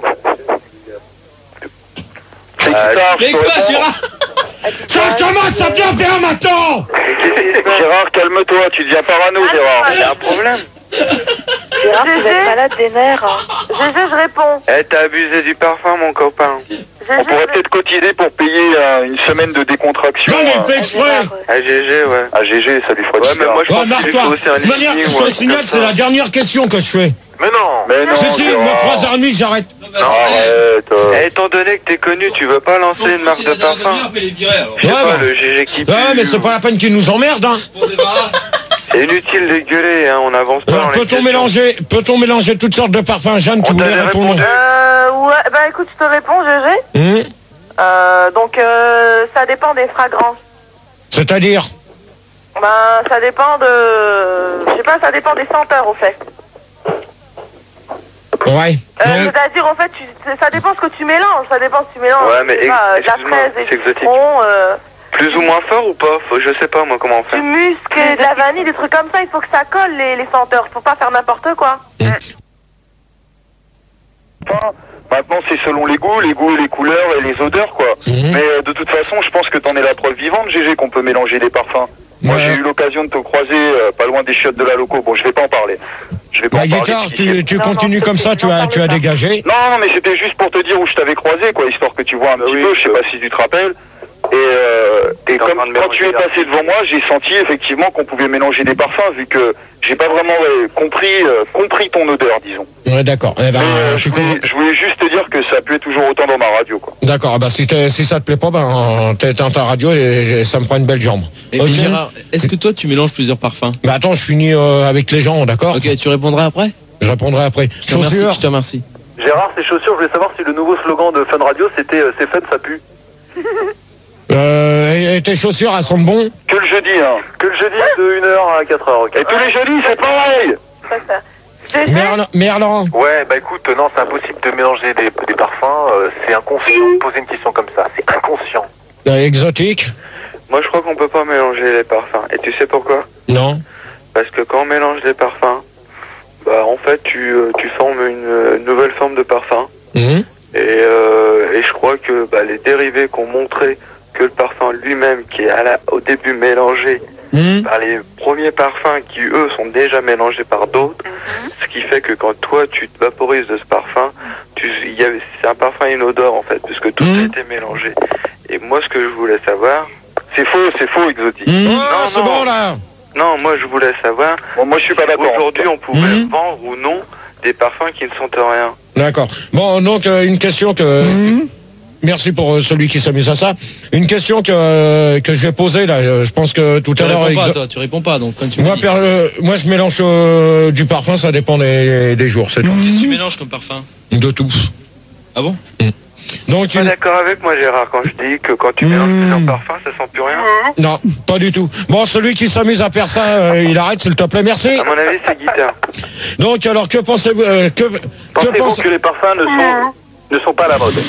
C'est Ah, guitare, Mais je te quoi, réponds. Gérard? Ça commence à bien faire maintenant! Gérard, calme-toi, tu deviens parano, Gérard. Il y a un problème. Gérard, vous êtes malade des nerfs. hein. Gégé, je réponds. Eh, t'as abusé du parfum, mon copain. On Gégé, pourrait je peut-être cotiser pour payer euh, une semaine de décontraction. Non, mais il euh, fait exprès! Gérard, ouais. Ah, G G, ouais. à G G, ça lui fera Ouais, du mais bien. moi, je Oh, pense qu'il marre-toi! faut aussi un De toute manière, listing, je ouais, te signale, comme c'est ça. la dernière question que je fais. Mais non. Mais non, Si, si, Gérard. moi, trois heures et demie, j'arrête. Arrête. euh. Eh, étant donné que t'es connu, tu veux pas lancer une marque de parfum? Je sais Ouais, pas, bon. le G G qui pue. Ouais, mais c'est pas la peine qu'ils nous emmerdent, hein. C'est inutile de gueuler, hein, on avance pas Alors, dans les peut-on questions. mélanger, peut-on mélanger toutes sortes de parfums? Jeanne, tu On voulais t'avait répondre? répondu. Euh, ouais, bah écoute, je te réponds, Gégé. Hum Euh, donc, euh, ça dépend des fragrances. C'est-à-dire? Ben, ça dépend de... Je sais pas, ça dépend des senteurs, au fait. Ouais. Euh, Non. C'est-à-dire, en fait, tu, ça dépend ce que tu mélanges. Ça dépend si tu mélanges, Ouais, mais je sais pas, ex- de la excuse-moi, fraise et c'est du exotique. citron, euh, Plus ou moins fort ou pas? Faut, je sais pas, moi, comment on fait. du musc, et de la vanille, des trucs comme ça. Il faut que ça colle, les, les senteurs. Faut pas faire n'importe quoi. Enfin, maintenant, c'est selon les goûts, les goûts et les couleurs et les odeurs, quoi. Mhm. Mais euh, de toute façon, je pense que t'en es la preuve vivante, G G, qu'on peut mélanger des parfums. Moi, Ouais. j'ai eu l'occasion de te croiser euh, pas loin des chiottes de la loco. Bon, je vais pas en parler. Je vais pas La en parler. guitare, parce tu, qu'ici- tu Non, continues non, comme ça, c'est- tu n'en as, parle tu as pas. dégagé. Non, non, mais c'était juste pour te dire où je t'avais croisé, quoi, histoire que tu vois un Bah petit oui, peu, je sais je- pas si tu te rappelles. Et, euh, et en comme train de quand tu es mélanger passé devant moi, j'ai senti effectivement qu'on pouvait mélanger des parfums, vu que j'ai pas vraiment euh, compris, euh, compris ton odeur, disons. Ouais, d'accord. Eh ben, Mais, euh, tu je, voulais, comprends- je voulais juste te dire que ça puait toujours autant dans ma radio, quoi. D'accord. Ah bah, si, t'es- si ça te plaît pas, ben, t'es dans ta radio et, et ça me prend une belle jambe. Et, Ok. et Gérard, est-ce que toi tu mélanges plusieurs parfums? Bah, attends, je finis euh, avec les gens, d'accord? Ok, tu répondras après? Je répondrai après. Je te remercie, Chaussures. je te remercie. Gérard, ces chaussures, je voulais savoir si le nouveau slogan de Fun Radio, c'était euh, c'est fun, ça pue. Euh, et, et tes chaussures, elles sont bonnes? Que le jeudi, hein. Que le jeudi de une heure à quatre heures, ok. Et tous les jeudis, c'est pareil. Ça, ça. Gégé, Merlan, Merlan. Ouais, bah écoute, non, c'est impossible de mélanger des, des parfums, euh, c'est inconscient de poser une question comme ça, c'est inconscient. Euh, exotique? Moi, je crois qu'on peut pas mélanger les parfums. Et tu sais pourquoi? Non. Parce que quand on mélange les parfums, bah, en fait, tu, euh, tu formes une euh, nouvelle forme de parfum. Mhm. Et, euh, et je crois que bah, les dérivés qui ont montré que le parfum lui-même, qui est à la, au début mélangé Mhm. par les premiers parfums qui, eux, sont déjà mélangés par d'autres, ce qui fait que quand toi, tu te vaporises de ce parfum, tu, il y avait, c'est un parfum et une odeur, en fait, puisque tout Mhm. a été mélangé. Et moi, ce que je voulais savoir... C'est faux, c'est faux, Exotique. Mhm. Non, Ah, c'est non. bon, là. Non, moi, je voulais savoir... Bon, moi, je suis pas d'accord. Aujourd'hui, on pouvait Mhm. vendre ou non des parfums qui ne sentent rien. D'accord. Bon, donc, euh, une question que... Merci pour euh, celui qui s'amuse à ça. Une question que, euh, que je vais poser, là. euh, Je pense que tout Tu à l'heure... réponds pas, Exo- toi, tu réponds pas, donc comme tu me Moi, dis. per- euh, moi, je mélange euh, du parfum, ça dépend des, des jours, c'est tout. Qu'est-ce que tu mélanges comme parfum? De tout. Ah bon? Donc, Tu es une- d'accord avec moi, Gérard, quand je dis que quand tu Mhm. mélanges plusieurs parfums, ça sent plus rien? non, pas du tout. Bon, celui qui s'amuse à faire ça, euh, il arrête, s'il te plaît, merci. À mon avis, c'est guitare. Donc, alors, que pensez-vous euh, que, que Pensez-vous pense- que les parfums ne sont, ne sont pas à la mode?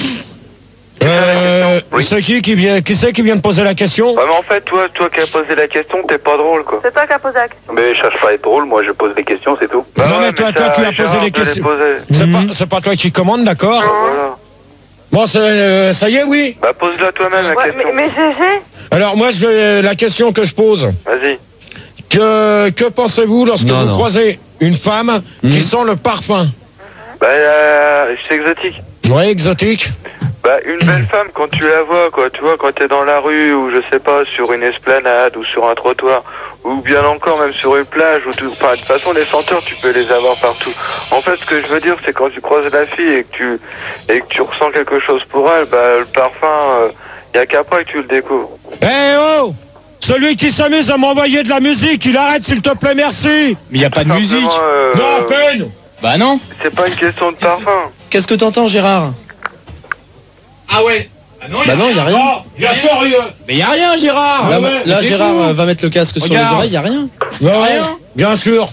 euh, Oui. c'est qui qui vient, qui c'est qui vient de poser la question? Ouais, mais en fait, toi, toi qui as posé la question, t'es pas drôle, quoi. c'est toi qui as posé la question. Mais je cherche pas à être drôle, moi je pose des questions, c'est tout. Non, mais ouais, toi, ça, toi, tu as Gérard posé les peut questions. poser. C'est Mhm. pas, c'est pas toi qui commande, d'accord? Voilà. Bon, c'est, euh, ça y est, oui. Bah, pose-la toi-même, la Ouais, mais, question. mais Gégé, Alors, moi, je vais, la question que je pose. Vas-y. Que, que pensez-vous lorsque Non, vous non. croisez une femme Mhm. qui sent le parfum? Bah, euh, c'est exotique. Ouais, exotique. Bah, une belle femme, quand tu la vois, quoi, tu vois, quand t'es dans la rue, ou je sais pas, sur une esplanade, ou sur un trottoir, ou bien encore même sur une plage, ou tout, enfin, de toute façon, les senteurs, tu peux les avoir partout. En fait, ce que je veux dire, c'est quand tu croises la fille et que tu, et que tu ressens quelque chose pour elle, bah, le parfum, euh, y a qu'après que tu le découvres. Eh oh! Celui qui s'amuse à m'envoyer de la musique, il arrête, s'il te plaît, merci. Mais il y a pas de musique. Simplement, euh, Non, à peine. Bah non. c'est pas une question de parfum. Qu'est-ce que t'entends, Gérard? Ah ouais. Bah non, y a rien. Bien sûr, il- Mais y a rien, Gérard. Ah Là, ouais, là, t'es Gérard fou. euh, va mettre le casque sur les Regarde. oreilles, y a rien. Ouais, Rien. bien sûr.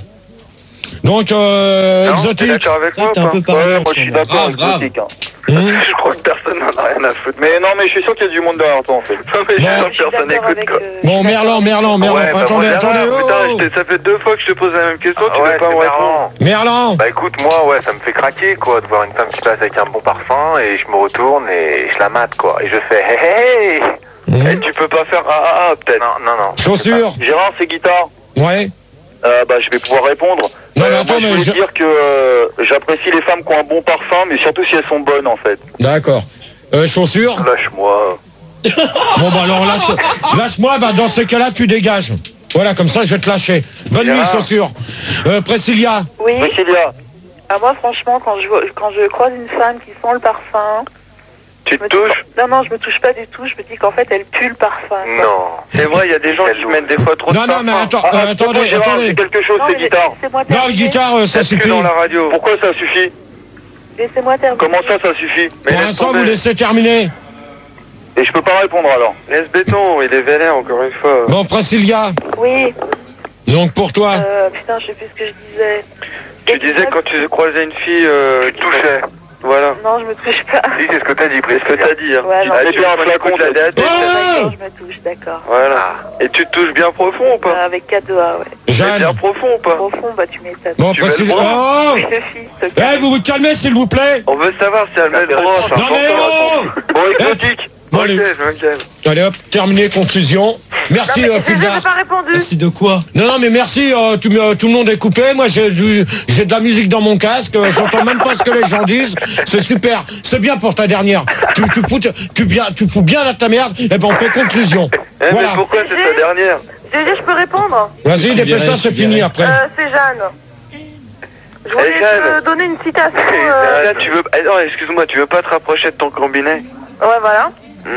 Donc, euh, Non, t'es exotique. d'accord avec C'est moi vrai que t'es ou un pas peu parano Ouais, en moi ce je suis moment. d'accord avec Grave, Exotique, hein. Hum. Je crois que personne n'en a rien à foutre. Mais non, mais je suis sûr qu'il y a du monde derrière toi en fait. Non, mais je suis Bon. sûr que personne n'écoute quoi. Bon, Merlan, Merlan, Merlan, Ouais, bah, attendez, moi, attendez, Gérard, putain, oh je t'ai- ça fait deux fois que je te pose la même question, tu Ah ouais, veux pas c'est me répondre. marrant. Merlan. Bah écoute, moi, ouais, ça me fait craquer, quoi, de voir une femme qui passe avec un bon parfum, et je me retourne et je la mate, quoi. Et je fais hé hé hé. Hum. Et tu peux pas faire ah ah ah peut-être. Non, non, non. Chaussures. Gérard, c'est guitare. Ouais. Euh, bah je vais pouvoir répondre. Non, mais Euh, attends, moi, je mais voulais je- dire que euh, j'apprécie les femmes qui ont un bon parfum, mais surtout si elles sont bonnes en fait. D'accord. Euh, chaussures. Lâche-moi. Bon, bah alors, lâche, lâche-moi, bah dans ces cas-là, tu dégages. Voilà, comme ça, je vais te lâcher. Bonne nuit, Gérard. chaussures. Euh, Priscilla. Oui. Priscilla, Ah, moi, franchement, quand je, vois- quand je croise une femme qui sent le parfum, Tu je te me dis- touches. non, non, je me touche pas du tout. Je me dis qu'en fait, elle pue le parfum. quoi. Non. C'est vrai, il y a des gens qui Quel mettent des fois trop de Non, non, mais parfum. attends, ah, euh, attends, attendez, Gérard, attendez. c'est quelque chose, Non, c'est mais guitare. laissez-moi Non, terminer. guitare, euh, ça Est-ce que suffit. dans la radio. Pourquoi ça suffit? Laissez-moi terminer. Comment ça, ça suffit? Mais Pour laisse l'instant, tomber. vous laissez terminer. Et je peux pas répondre alors. Laisse béton, il est vénère encore une fois. Bon, Priscilla. Oui. Donc, pour toi. Euh, putain, je sais plus ce que je disais. Tu Et disais quand tu croisais une fille, euh, Tu touchais. Voilà. Non, je me touche pas. Si, c'est ce que t'as dit, C'est ce que Priscilla. t'as dit. Hein. Ouais, non. Ah, C'est tu bien un veux flacon, écouter la ça. tête. Oh D'accord, je me touche, d'accord. Voilà. Et tu te touches bien profond ou pas Euh, avec quatre doigts, ouais. Mais bien Jeanne. profond ou pas Au fond, bah, tu m'étonnes. Bon, Tu veux Priscilla. le Oh Oui, le fils, te Eh, calme. vous vous calmez, s'il vous plaît. On veut savoir si elle met le bras. Non, mais oh Bon, exotique. Bon, Ok, allez. je me calme. Allez, hop, terminé, conclusion. Merci, Non, euh, mais j'ai Pulgar. j'ai pas répondu. Merci de quoi? Non, non, mais merci, euh, tout, euh, tout le monde est coupé. Moi, j'ai du, j'ai de la musique dans mon casque. euh, J'entends même pas ce que les gens disent. C'est super. C'est bien pour ta dernière. Tu, tu, fous, tu, bien, tu fous bien à ta merde. Et ben, on fait conclusion. Eh, Voilà. mais pourquoi c'est sa dernière? G G, je peux répondre Vas-y, Je dépêche-toi, dirais, c'est je fini dirais. après. euh, C'est Jeanne. Je voulais Eh, Jeanne. te donner une citation. Eh, euh, Là, tu veux. Eh, non, excuse-moi, tu veux pas te rapprocher de ton combiné? Ouais, voilà.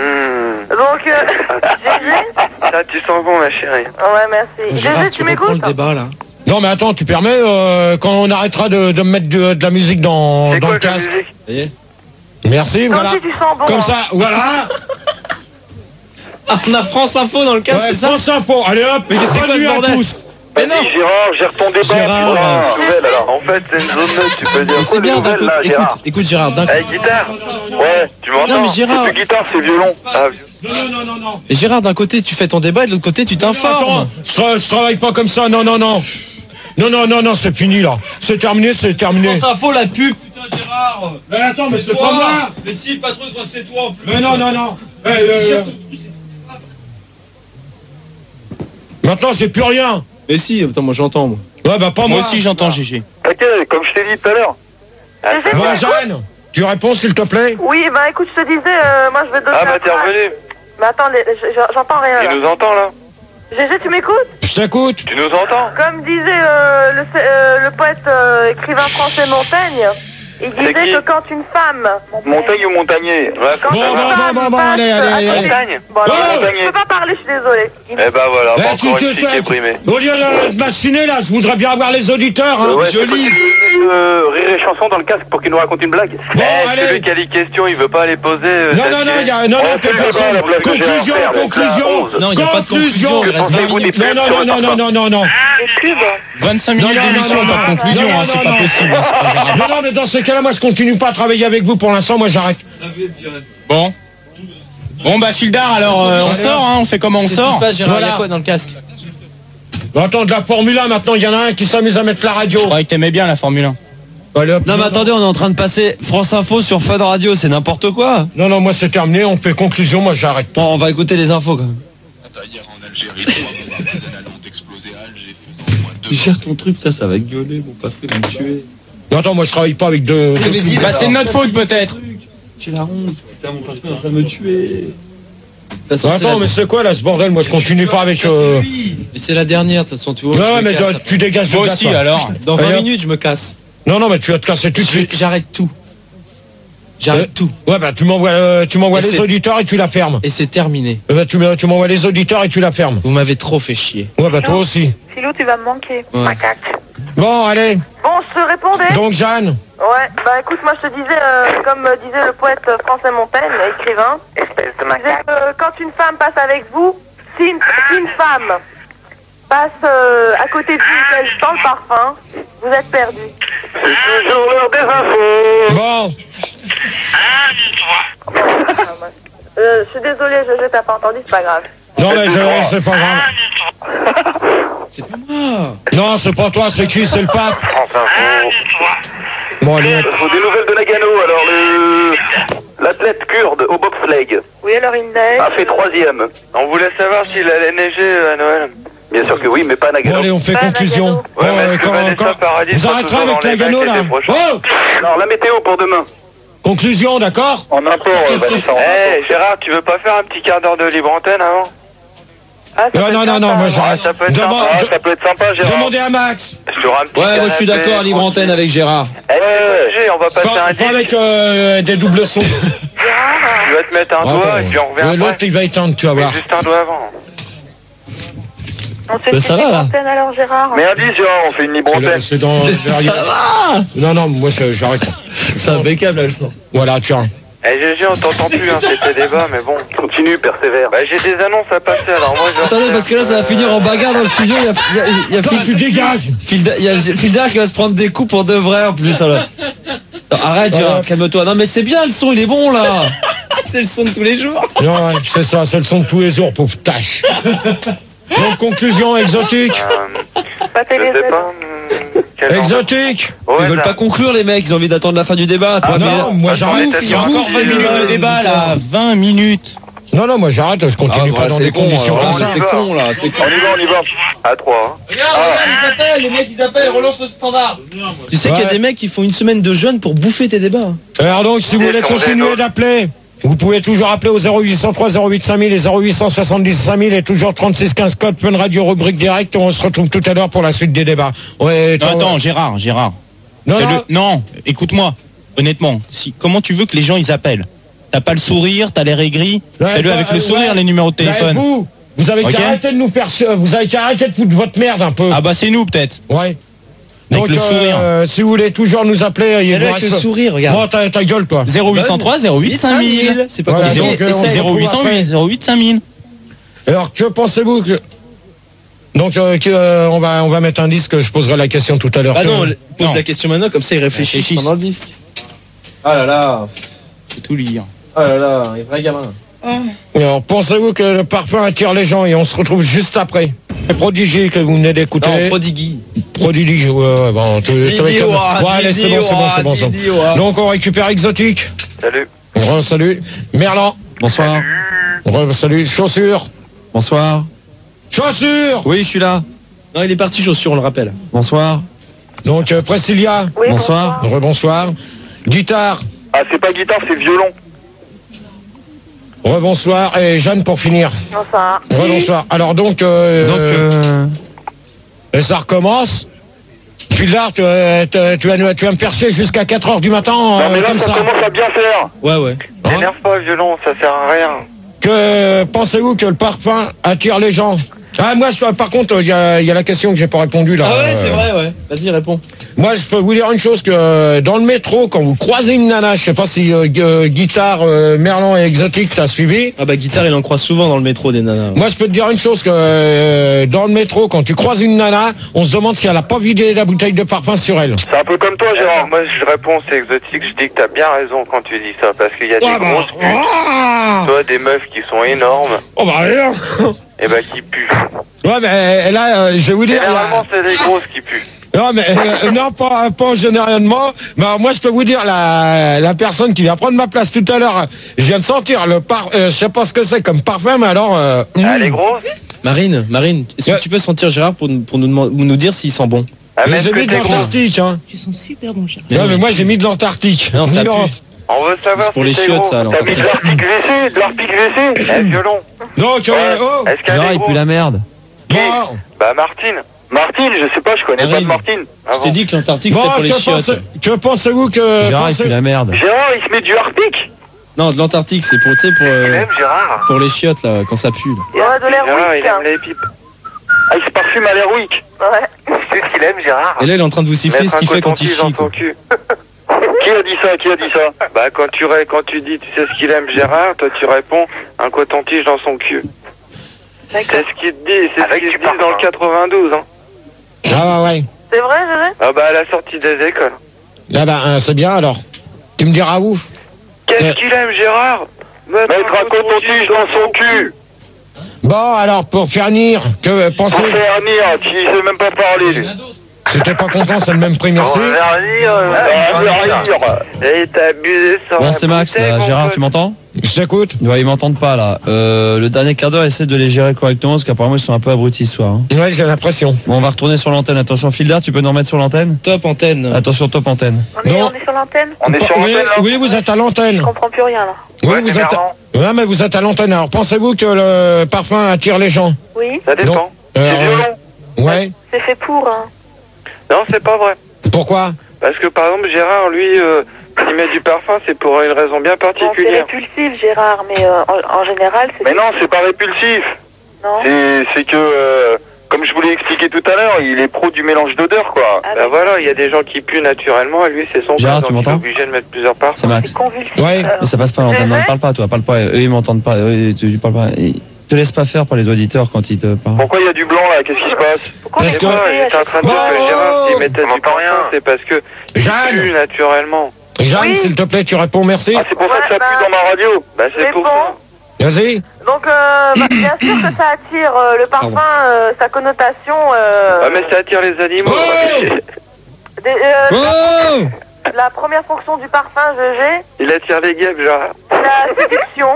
Hmm. Donc, euh, G G. Là, tu sens bon, ma chérie. Ouais, merci. G Gérard, G, tu tu reprends le m'écoutes débat là. Non, mais attends, tu permets, euh, quand on arrêtera de, de me mettre de, de la musique dans, C'est dans quoi le ta casque. musique? Ça y est. Merci, Comme voilà. si tu sens bon. Comme hein. ça, voilà. Ah, on a France Info dans le casque, Ouais, c'est ça? France Info. Allez hop, Mais c'est quoi bonne ce nuit à bordel? tous. Mais non! Vas-y, Gérard, gère ton débat. Gérard, putain. euh, Nouvelle, alors. En fait, c'est une zone neutre, tu peux dire. Mais c'est bien d'un nouvelle, côté. là, Écoute, Gérard écoute Gérard, d'un Eh, guitare. Ouais. Tu m'entends? Non mais Gérard, C'est plus guitare, c'est violon. Ah, Non, non, non, non, non. mais Gérard, d'un côté tu fais ton débat et de l'autre côté tu Attends, t'informes. je, tra- je travaille pas comme ça, non, non, non. Non, non, non, non, c'est fini là. C'est terminé, c'est terminé. Info la pub, putain Gérard. Mais attends, mais c'est pas moi. Mais si, le patron croit que c'est toi en plus. Mais non, non, non. Eh, euh, Maintenant, j'ai plus rien. Mais si, attends, moi j'entends moi. Ouais, bah pas moi. Moi aussi j'entends G G. T'inquiète, comme je t'ai dit tout à l'heure. Ah, G G, Bon, tu m'écoutes Jeanne, tu réponds s'il te plaît. Oui, bah écoute, je te disais, euh, moi je vais te donner Ah, bah un t'es phrase. revenu. Mais attends, les- je- j'entends rien là. Tu nous entends là? G G, tu m'écoutes? Je t'écoute. Tu nous entends? Comme disait euh, le, euh, le poète euh, écrivain français Montaigne, il C'est disait qui? que quand une femme... Montagne ou montagnier? Ouais, Quand Bon, une bon, femme bon, bon, bon, passe- allez, allez, allez. Attendez. Montagne. Bon, alors, Oh je peux pas parler, je suis désolée. Il- Eh bah voilà, Eh, bah, tu- encore tu- une fille tu- qui est primée. Au lieu de, de m'assiner là, je voudrais bien avoir les auditeurs. Hein. Ouais, je c'est quoi, lis. tu veux mettre, euh, Rire et chanson dans le casque pour qu'il nous raconte une blague. Bon, Eh, allez. celui qui a les questions, il veut pas les poser. euh, Non, non, Xavier. non, il y a, non, non, Ouais, t'es fais le personne. débat, la blague que j'ai à Conclusion, faire, avec la conclusion. rose. Non, il n'y a pas de conclusion, il reste vingt Conclusion. minutes. Non, non, non, non, non, non, non, non. Les pubs. vingt-cinq Non, minutes non, d'émission, non, non, pas de non, conclusion, non, hein, non, c'est pas non. possible. hein, c'est pas gérable. Non, non, mais dans ces cas-là, moi, je continue pas à travailler avec vous pour l'instant. Moi, j'arrête. Bon. Bon bah Fildar, alors euh, on Allez, sort, hein, on fait comment on Qu'est-ce qui se sort? passe Gérard? Il y Voilà. a quoi dans le casque? Bon, attends, de la Formule un, maintenant, il y en a un qui s'amuse à mettre la radio. Je croyais que t'aimais bien la Formule un. Allez, hop. Non mais attendez, on est en train de passer France Info sur Fun Radio, c'est n'importe quoi. Non, non, moi, c'est terminé. On fait conclusion. Moi, j'arrête. Bon, on va écouter les infos quand même. Hier en Algérie, trois bombardements de la lande explosé à Alger, faisant au moins deux Tu gères ton truc, ça, ça va gueuler, mon patron va me tuer. Non, attends, moi, je travaille pas avec deux. deux- Bah c'est de notre faute peut-être. J'ai la honte, putain, mon patron est en train de me tuer. T'as Bon, censé attends, la- mais c'est quoi là ce bordel? Moi, je continue pas avec. Euh... Mais c'est la dernière, de toute façon, tu vois. Non, je me mais casse, tu- tu dégages de Moi là, aussi toi. alors. Dans vingt Allez, hop. minutes, je me casse. Non, non, mais tu vas te casser tout de Je- suite. J'arrête tout. J'arrête tout. Ouais, bah, tu m'envoies, euh, tu m'envoies Et les c'est- auditeurs et tu la fermes. Et c'est terminé. Euh, bah, tu me- tu m'envoies les auditeurs et tu la fermes. Vous m'avez trop fait chier. Ouais, bah, toi aussi. Philou, tu vas me manquer. Ouais. Macaque. Bon, allez. Bon, je te répondais. Donc, Jeanne. Ouais, bah écoute, moi je te disais, euh, comme euh, disait le poète français Montaigne, écrivain, Espèce de il disait macaque. que euh, quand une femme passe avec vous, si une, si une femme passe euh, à côté de vous, qu'elle sent le parfum, vous êtes perdu. C'est toujours l'heure des infos. Bon, Euh, je suis désolée, je, je t'ai pas entendu, c'est pas grave. non mais je, c'est pas grave. C'est pas moi. Non, c'est pas toi, c'est qui? C'est le pape. France Info. Bon, allez. Faut des nouvelles de Nagano. Alors, le l'athlète kurde au bobsleigh Oui, alors il neige. a fait troisième. On voulait savoir s'il allait neiger à Noël. Bien sûr que oui, mais pas à Bon, Nagano. allez, on fait Pas conclusion. Nagano. Bon, Ouais, mais euh, est-ce que quand- Vanessa quand- Paradis Vous sera arrêterez toujours avec dans la les Gano, mecs là. l'été prochain Oh, Alors, la météo pour demain. conclusion, d'accord? En import, euh, Vanessa, en Eh import. Gérard, tu veux pas faire un petit quart d'heure de libre antenne avant? Ah, ça Non, peut non, être non, non, sympa, moi ouais. j'arrête. ça peut être Demande- Ah, de- ça peut être sympa, Gérard. Demandez à Max. Sur un petit Ouais, moi je suis canapé, d'accord, libre antenne avec Gérard. Eh, G, on va passer Pas, un pas disque. avec euh, des doubles sons. Gérard, Tu vas te mettre un Ah, doigt bon. et puis on revient Euh, L'autre après. il va éteindre, tu vas Mais voir. juste un doigt avant. on fait Bah, une ça petite va, là. antenne alors, Gérard. Mais indice, Gérard, on fait une libre C'est le- antenne. C'est dans. derrière. Non, non, moi je- j'arrête. C'est impeccable, elle sent. Voilà, tiens. Eh G G, on t'entend plus, hein, c'était débat, mais bon. Continue, persévère. Bah j'ai des annonces à passer, alors moi je vais Attendez, refaire, parce que là ça va euh, finir en bagarre dans le studio. Il y a, il y a, il y a Toi, Phil- tu dégages. Phil- il y a Phildar qui va se prendre des coups pour de vrai en plus. Alors. Non, arrête, Gérard, Ouais. calme-toi. Non mais c'est bien, le son il est bon là. C'est le son de tous les jours. Non, ouais, c'est ça, c'est le son de tous les jours, pauvre tâche. Donc, conclusion exotique. euh, Pas Je sais télé. pas. hum, quel genre de- Exotique. Ouais, Ils veulent ça- pas conclure les mecs, ils ont envie d'attendre la fin du débat. Ah Ouais, mais- non, moi j'arrête. Attendez, Il y a t'as encore dit, vingt minutes euh, de débat là. vingt minutes. Non, non, moi j'arrête, je continue Ah, pas bah, dans c'est des con, conditions alors, comme ça. c'est con là, c'est con. On y va, on y va. À trois. hein. Regarde, regarde, ils appellent, les mecs ils appellent, relance le standard. Tu sais qu'il y a Ouais. des mecs qui font une semaine de jeûne pour bouffer tes débats. Alors donc, si vous voulez Échanger continuer nos- d'appeler, vous pouvez toujours appeler au zéro huit cent trois zéro huit cinq mille et zéro huit cent soixante-dix cinq mille et toujours trente-six quinze code Fun Radio rubrique direct. On se retrouve tout à l'heure pour la suite des débats. Ouais, Non, attends, attends, Gérard, Gérard. non, Fais-le- non, non, écoute-moi. Honnêtement, si, comment tu veux que les gens ils appellent? T'as pas le sourire, t'as l'air aigri. Ouais, Fais-le bah, avec le euh, sourire, ouais. les numéros de Bah, téléphone. vous, vous avez Ok. qu'à arrêter de nous faire, ce- vous avez qu'à arrêter de foutre votre merde un peu. Ah bah c'est nous peut-être. Ouais. Avec Donc, le sourire. euh, si vous voulez toujours nous appeler, il Fais-le vous avec le reste- sourire, regarde. Bon, ta, ta gueule, toi. zéro huit cent trois zéro huit cinq mille. C'est pas Voilà, compliqué. donc, euh, on Essaye. se zéro huit cent huit zéro huit cinq mille. Alors, que pensez-vous que... Donc, euh, que, euh, on, va, on va mettre un disque, je poserai la question tout à l'heure. Ah non, Que- le- pose Non. la question maintenant, comme ça ils réfléchissent Réfléchissent. pendant le disque. Ah là là, Faut tout lire. ah là là, un vrai gamin. Alors, pensez-vous que le parfum attire les gens et on se retrouve juste après. Le Prodigy que vous venez d'écouter. Non, Prodigui. Prodigy, ouais, ouais, bon, tu- tu- Didi, tu- ouah, ouais, allez, c'est Didi, bon, c'est bon, ouah, c'est bon, c'est bon. Didi, ouah. Donc, on récupère Exotique. Salut. Re, salut. Merlan. Bonsoir. Re, salut. Chaussures. Bonsoir. Chaussures. Oui, je suis là. Non, il est parti chaussure, on le rappelle. Bonsoir. Donc, euh, Priscilla. Oui, Bonsoir. Rebonsoir. Guitare. Ah, c'est pas guitare, c'est violon. Rebonsoir. Et Jeanne pour finir. Bonsoir. Rebonsoir. Alors donc, euh, Donc, euh, et ça recommence. Puis là, tu, euh, tu- tu vas, tu vas me faire chier jusqu'à quatre heures du matin, Non, euh, mais là, comme ça ça. commence à bien faire. Ouais, ouais. Hein T'énerve pas, violon, ça sert à rien. Que pensez-vous que le parfum attire les gens? Ah, moi, je- par contre, il y a, il y a la question que j'ai pas répondu là. Ah ouais, c'est Euh, vrai, ouais. Vas-y, réponds. Moi, je peux vous dire une chose que euh, dans le métro, quand vous croisez une nana, je sais pas si euh, gu- euh, Guitare, euh, Merlan et Exotique t'as suivi. Ah bah, guitare, il en croise souvent dans le métro des nanas. Moi, je peux te dire une chose que euh, dans le métro, quand tu croises une nana, on se demande si elle a pas vidé la bouteille de parfum sur elle. C'est un peu comme toi, Eh, Gérard. moi je réponds, c'est exotique, je dis que t'as bien raison quand tu dis ça, parce qu'il y a des Ah bah, grosses putes, ah toi des meufs qui sont énormes, oh bah rien. et bah qui puent. Ouais, mais euh, là, euh, je vais vous dire. Généralement c'est des grosses qui puent. Non, mais euh, non, pas, pas généralement. Mais alors, moi, je peux vous dire, la, la personne qui vient prendre ma place tout à l'heure, je viens de sentir le par, euh, je sais pas ce que c'est comme parfum, mais alors. Euh, Elle mm. est grosse. Marine, Marine, est-ce Ouais. que tu peux sentir Gérard pour, nous- pour nous, demander- nous dire s'il sent bon? Ah, Mais même j'ai que mis de t'es grosse. l'Antarctique, hein. Tu sens super bon, Gérard. Non, mais moi, j'ai mis de l'Antarctique. Non, ça Non. pue. On veut savoir C'est pour si les t'es chiottes, gros. ça, alors. T'as mis de l'arpic V C, de l'arpic V C. Eh, violon. Donc, euh, Ouais. oh, Est-ce qu'elle Gérard, est il pue grosse? la merde. bon, Bah Martine. Martine, je sais pas, je connais pas de Marine. Martine. Ah Je t'ai bon. dit que l'Antarctique bon, c'était pour les que, chiottes. pensez, que pensez-vous que. Gérard, il pensez- pue la merde. Gérard, il se met du harpic. Non, de l'Antarctique, c'est pour, tu sais, pour, Il euh, aime Gérard. pour les chiottes, là, quand ça pue. Là. Il y a de l'air Gérard, il weak. aime les pipes. Ah, il se parfume à l'air week. Ouais. Tu sais ce qu'il aime Gérard? Et là, il est en train de vous siffler Mettre ce un qu'il fait quand il coton-tige chie. dans quoi. son cul. Qui a dit ça? Qui a dit ça? Bah quand tu, ré- quand tu dis tu sais ce qu'il aime Gérard, toi tu réponds un coton-tige dans son cul. C'est ce qu'il te dit, c'est ce qu'il te dit dans le quatre-vingt-douze. Hein. Ah ouais, ouais. C'est vrai, Gégé? Ah bah à la sortie des écoles. Ah bah, euh, c'est bien alors. Tu me diras où? Qu'est-ce Euh. qu'il aime Gérard? Mettre, Mettre un coton-tige dans son cul. Bon, alors, pour finir, que Pour pensez... faire venir, tu sais même pas parler, lui. Si t'es pas content, c'est le même prix, merci. Et t'as abusé sur Bon, la c'est Max, bouteille, là. mon Gérard, pote. tu m'entends? Je t'écoute. Ouais, ils m'entendent pas, là. Euh, le dernier quart d'heure, essaie de les gérer correctement, parce qu'apparemment, ils sont un peu abrutis ce soir. Hein. Ouais, j'ai l'impression. Bon, on va retourner sur l'antenne. Attention, Fildar, tu peux nous remettre sur l'antenne? Top antenne. Attention, top antenne. On est, Non. on est sur l'antenne? On est sur oui, l'antenne, là? oui, vous êtes à l'antenne. Je comprends plus rien là. Oui, Ouais, vous c'est êtes... marrant. Ouais, mais vous êtes à l'antenne. Alors, pensez-vous que le parfum attire les gens? Oui, Ça dépend. Non. C'est Euh, violent. Ouais. c'est fait pour. Hein. Non, c'est pas vrai. Pourquoi? Parce que par exemple, Gérard, lui, euh, s'il met du parfum, c'est pour une raison bien Bon, c'est particulière. répulsif, Gérard, mais euh, en, en général, c'est. Mais non, c'est pas répulsif. Non. C'est c'est que, euh, comme je vous l'ai expliqué tout à l'heure, il est pro du mélange d'odeurs, quoi. Ah, Bah voilà, il y a des gens qui puent naturellement, et lui, c'est son Gérard, cas, tu donc il est m'entends? obligé de mettre plusieurs parfums. C'est Max. c'est convulsif. Ouais. euh, Mais ça passe pas à l'antenne. Non, Gégé parle pas, toi. Parle pas. Eux, ils m'entendent pas. Eux, tu, tu parles pas. Et te laisse pas faire par les auditeurs quand ils te parlent. Pourquoi il y a du blanc, là? Qu'est-ce qui se passe? Pourquoi Parce on que- est Ouais, coupé à j'étais en chaque train de dire fois. que Gérard, s'il mettait On du n'entend parfum, rien. c'est parce que il Jeanne. pue naturellement. Jeanne, Oui. s'il te plaît, tu réponds merci. Ah, c'est pour ça que ça Ouais, pue bah- dans ma radio. Bah c'est Mais pour bon. ça. Vas-y. Donc, euh, bah, bien sûr que ça attire euh, le parfum, euh, sa connotation. Euh, Ah mais ça attire les animaux. Oh des- euh, Oh La première fonction du parfum, Gégé, Il attire les guêpes, Gérard. c'est la séduction.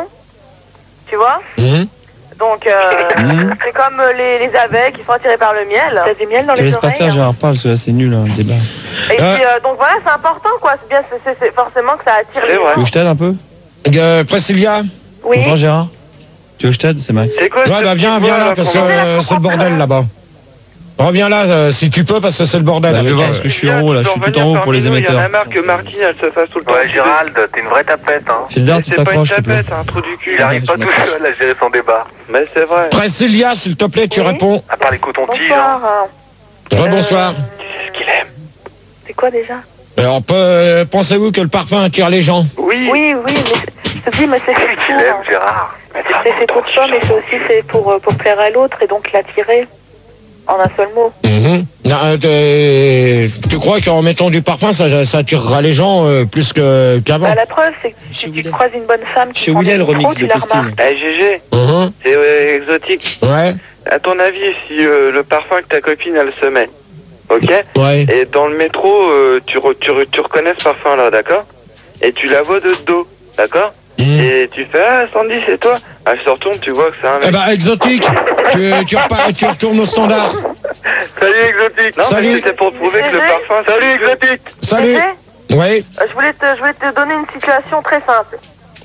Tu vois? Hum. Donc, euh, Mmh. c'est comme euh, les, les abeilles qui sont attirées par le miel. T'as du miel dans Te les laisse pas oreilles. faire, hein. Gérard, parle, parce que là, c'est nul, hein, le débat. Et Ah. puis, euh, donc voilà, c'est important, quoi. C'est bien, c'est- c'est c'est forcément que ça attire C'est les vrai. Tu veux que je t'aide un peu? Euh, Priscilla. Oui. Bonjour, Gérard. Tu veux que je t'aide? C'est Max. C'est quoi Ouais, ce bah viens, petit viens voix, là, parce que qu'on entend euh, c'est le bordel là-bas. Reviens là, euh, si tu peux, parce que c'est le bordel. Bah, je vais avec, voir, euh, parce que je suis en haut, là. Je suis tout en haut pour les Il y en a émetteurs. marre que Martine, elle se fasse tout le temps. Ouais, Gérald, t'es une vraie tapette, hein. Fildar, tu C'est pas une t'accroches, s'il te plaît. tapette, un trou du cul. Il arrive pas je tout m'accroche. seul à gérer son débat. Mais c'est vrai. Priscilla, s'il te plaît, tu Oui. réponds. À part les cotons-tiges, hein. Bonsoir. Rebonsoir. C'est ce qu'il aime. C'est quoi déjà? Alors, peu- euh, pensez-vous que le parfum attire les gens? Oui. Oui, oui, mais je te dis, mais c'est fait Tu pour. l'aimes, hein. Gérard. C'est fait pour ça, mais c'est aussi fait pour, euh, pour plaire à l'autre et donc l'attirer. En un seul mot. Mhm. Non, euh, t'es- tu crois qu'en mettant du parfum, ça, ça attirera les gens euh, plus que- qu'avant? Bah, la preuve, c'est que si tu William. croises une bonne femme qui Chez prend William, des le remix micros, tu de la Christine. remarques. Eh Gégé, Mhm. c'est euh, exotique. Ouais, À ton avis, si euh, le parfum que ta copine, elle se met, ok? ouais. Et dans le métro, euh, tu, re- tu, re- tu reconnais ce parfum-là, d'accord? Et tu la vois de dos, d'accord? Mhm. Et tu fais, ah, Sandy, c'est toi? Elle se retourne, tu vois que c'est un mec. Eh ben, exotique, tu, tu, repars- tu retournes au standard. Salut, exotique! Non, Salut. mais c'était pour prouver que le Gégé. parfum... Salut, exotique! Salut. Gégé, Oui. euh, je voulais, te, je voulais te donner une situation très simple.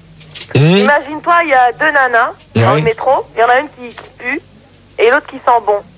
Mhm. Imagine-toi, il y a deux nanas dans Ouais. le métro. Il y en a une qui, qui pue et l'autre qui sent bon.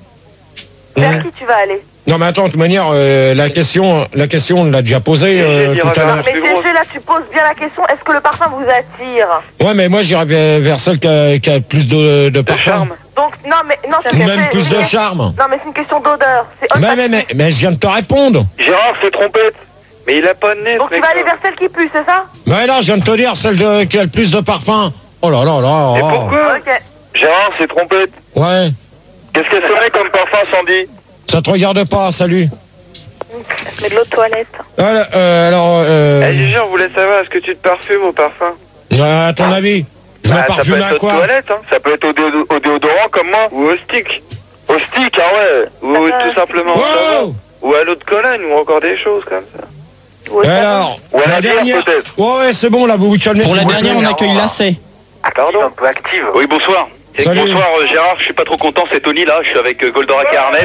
Vers Mhm. qui tu vas aller? Non, mais attends, de toute manière, euh, la question, la question, on l'a déjà posée euh, J'ai dit, tout à regarde. l'heure. Mais plus grosse. Gégé, là, tu poses bien la question. Est-ce que le parfum vous attire? Ouais, mais moi, j'irais vers, vers celle qui a, qui a plus de, de De parfum. charme. Donc, non, mais non, c'est Ou même c'est- plus de c'est- charme. Non, mais c'est une question d'odeur. C'est Mais, olfactif. mais, mais, mais je viens de te répondre. Gérard, c'est trompette. Mais il a pas de nez, Donc, ce tu vas aller mec-là. vers celle qui pue, c'est ça? Mais là, je viens de te dire, celle de, qui a le plus de parfum. Oh là là là. Et oh. pourquoi? Ok. Gérard, c'est trompette. Ouais, Qu'est-ce qu'elle se met comme parfum, Sandy? ça te regarde pas, salut. Elle se met de l'eau de toilette. Voilà, euh, alors, euh, Eh, Gégé, on voulait savoir, est-ce que tu te parfumes au parfum? euh, à ton avis, je me Bah, ça peut parfume à être aux quoi? toilettes, hein. Ça peut être au, déo- au déodorant comme moi. Ou au stick. Au stick, ah ouais. Ou Ah, tout simplement au savon. Wow. Ou à l'eau de Cologne, ou encore des choses comme ça. Ou au Et savon. alors, Ou à la la bière, dernière. peut-être. Ouais, ouais, c'est bon, là, vous vous calmez. Pour s'il la vous dernière, plaît. on accueille Lacet. Pardon? Un peu active. Oui, bonsoir. Et Salut. bonsoir, Gérard, je suis pas trop content, c'est Tony là, je suis avec Goldorak et Arnett.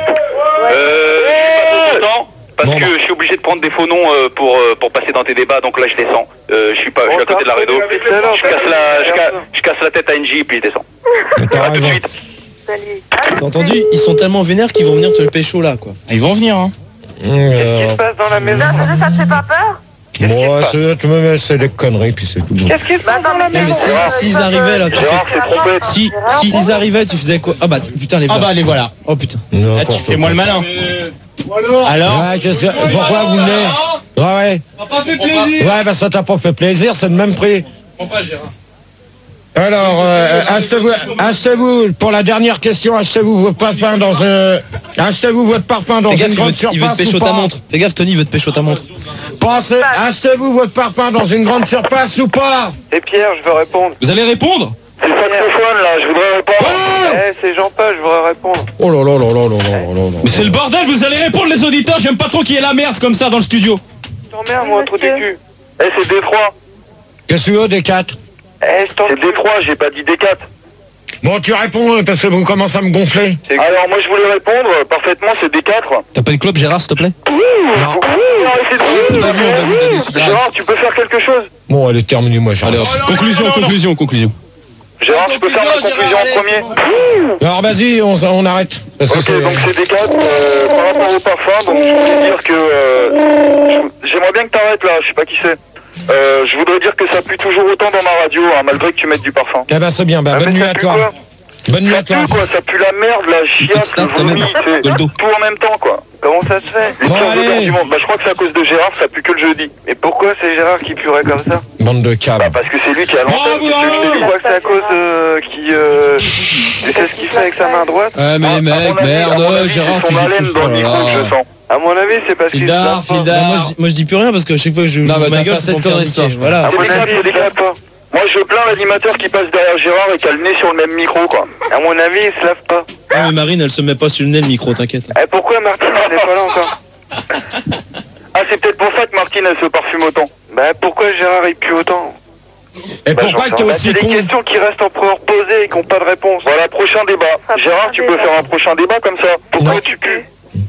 Euh, je suis pas trop content parce Bon, que bah. je suis obligé de prendre des faux noms euh, pour, euh, pour passer dans tes débats, donc là je descends. Euh, je suis pas, je suis à côté de la rédo. Je casse la, je casse, je casse la tête à N J puis je descends. T'as À tout de raison. suite. Salut. T'as entendu? Ils sont tellement vénères qu'ils vont venir te le pécho là, quoi. Ils vont venir, hein. Qu'est-ce qui Euh, se passe dans la maison? Non, Gégé, ça te fait pas peur? Bon, ouais, c'est- tu me mets, c'est des conneries, puis c'est tout. Qu'est-ce que Bah, attends, mais mais bon, si- euh, s'ils ils peuvent, arrivaient, là, euh, tu Gérard, c'est trompette. Si, si ils arrivaient, tu faisais quoi? Ah bah, putain, les Ah verres. bah, les voilà. Oh putain. Ah, tu fais moi le malin. Alors Ah, qu'est-ce que... Pourquoi vous venez? Ouais, ouais. Ça m'a pas fait plaisir. Ouais, bah ça t'a pas fait plaisir, c'est le même prix. Prends pas, Gérard. Alors, euh, achetez-vous, achetez-vous, pour la dernière question, achetez-vous votre parfum dans un, achetez-vous votre parfum dans Fais gaffe, une il grande veut, te- il veut te surface pécho ou ta pas? montre. Fais gaffe, Tony, il veut te pécho ta montre. Pensez, achetez-vous votre parfum dans une grande surface ou pas? Et Pierre, je veux répondre. Vous allez répondre? C'est le saxophone là, je voudrais répondre. Eh, c'est Jean-Paul, je voudrais répondre. Oh là là là là là là là là. Mais c'est le bordel, vous allez répondre les auditeurs, j'aime pas trop qu'il y ait la merde comme ça dans le studio. T'emmerdes, moi, trop du cul. Eh, c'est D trois. Qu'est-ce que tu veux, D quatre? Eh, c'est D trois, j'ai pas dit D quatre. Bon, tu réponds, parce que vous commencez à me gonfler. Alors, moi, je voulais répondre, parfaitement, c'est D quatre. T'as pas une clope, Gérard, s'il te plaît? Non. Gérard, tu peux faire quelque chose? Bon, elle est terminée, moi, Gérard. Alors, conclusion, conclusion, conclusion. Gérard, tu peux faire ma conclusion en premier? Alors, vas-y, on, on arrête. Parce que Ok, c'est- donc c'est D quatre, euh, par rapport au parfum, donc je voulais dire que... euh, je- J'aimerais bien que t'arrêtes là, je sais pas qui c'est. Euh, je voudrais dire que ça pue toujours autant dans ma radio, hein, malgré que tu mettes du parfum. Eh ben, c'est bien, bah, Ah, bonne mais nuit ça à pue toi. quoi? Bonne nuit à Ça toi. pue quoi, ça pue la merde, la chiasse, le vomi, c'est tout en même temps quoi. Comment ça se fait? Les Bon, pires odeurs allez. du monde. Bah je crois que c'est à cause de Gérard, ça pue que le jeudi. Mais pourquoi c'est Gérard qui puerait comme ça? Bande de câbles. Bah parce que c'est lui qui a l'antenne. Bravo. Je crois que c'est à cause euh, qui... Euh... Tu sais ce qu'il fait avec sa main droite? Ouais, mais les À mon mecs, avis- à mon merde, avis, Gérard, c'est tu son dis haleine tout dans le ça, micro que là. je sens. À mon avis, c'est parce qu'il se Fildar, lave pas. Fildar. Moi je, dis- moi je dis plus rien parce que chaque fois que je Non, joue bah, ma t'as gueule, fait c'est cette pour me faire connerie, niquer. ça. Voilà. À mon avis, c'est dégrade pas. Moi, je plains l'animateur qui passe derrière Gérard et qui a le nez sur le même micro, quoi. À mon avis, il se lave pas. Ah, mais Marine, elle se met pas sur le nez le micro, t'inquiète. Eh, pourquoi Martine, elle est pas là encore? Ah, c'est peut-être pour ça que Martine, elle se parfume autant. Bah, pourquoi Gérard, il pue autant? Et Bah, pourquoi j'en t'es sais- bah, aussi c'est con? des questions qui restent encore posées et qui n'ont pas de réponse. Voilà, prochain débat. Gérard, tu peux faire un prochain débat comme ça. Pourquoi Non. tu pues?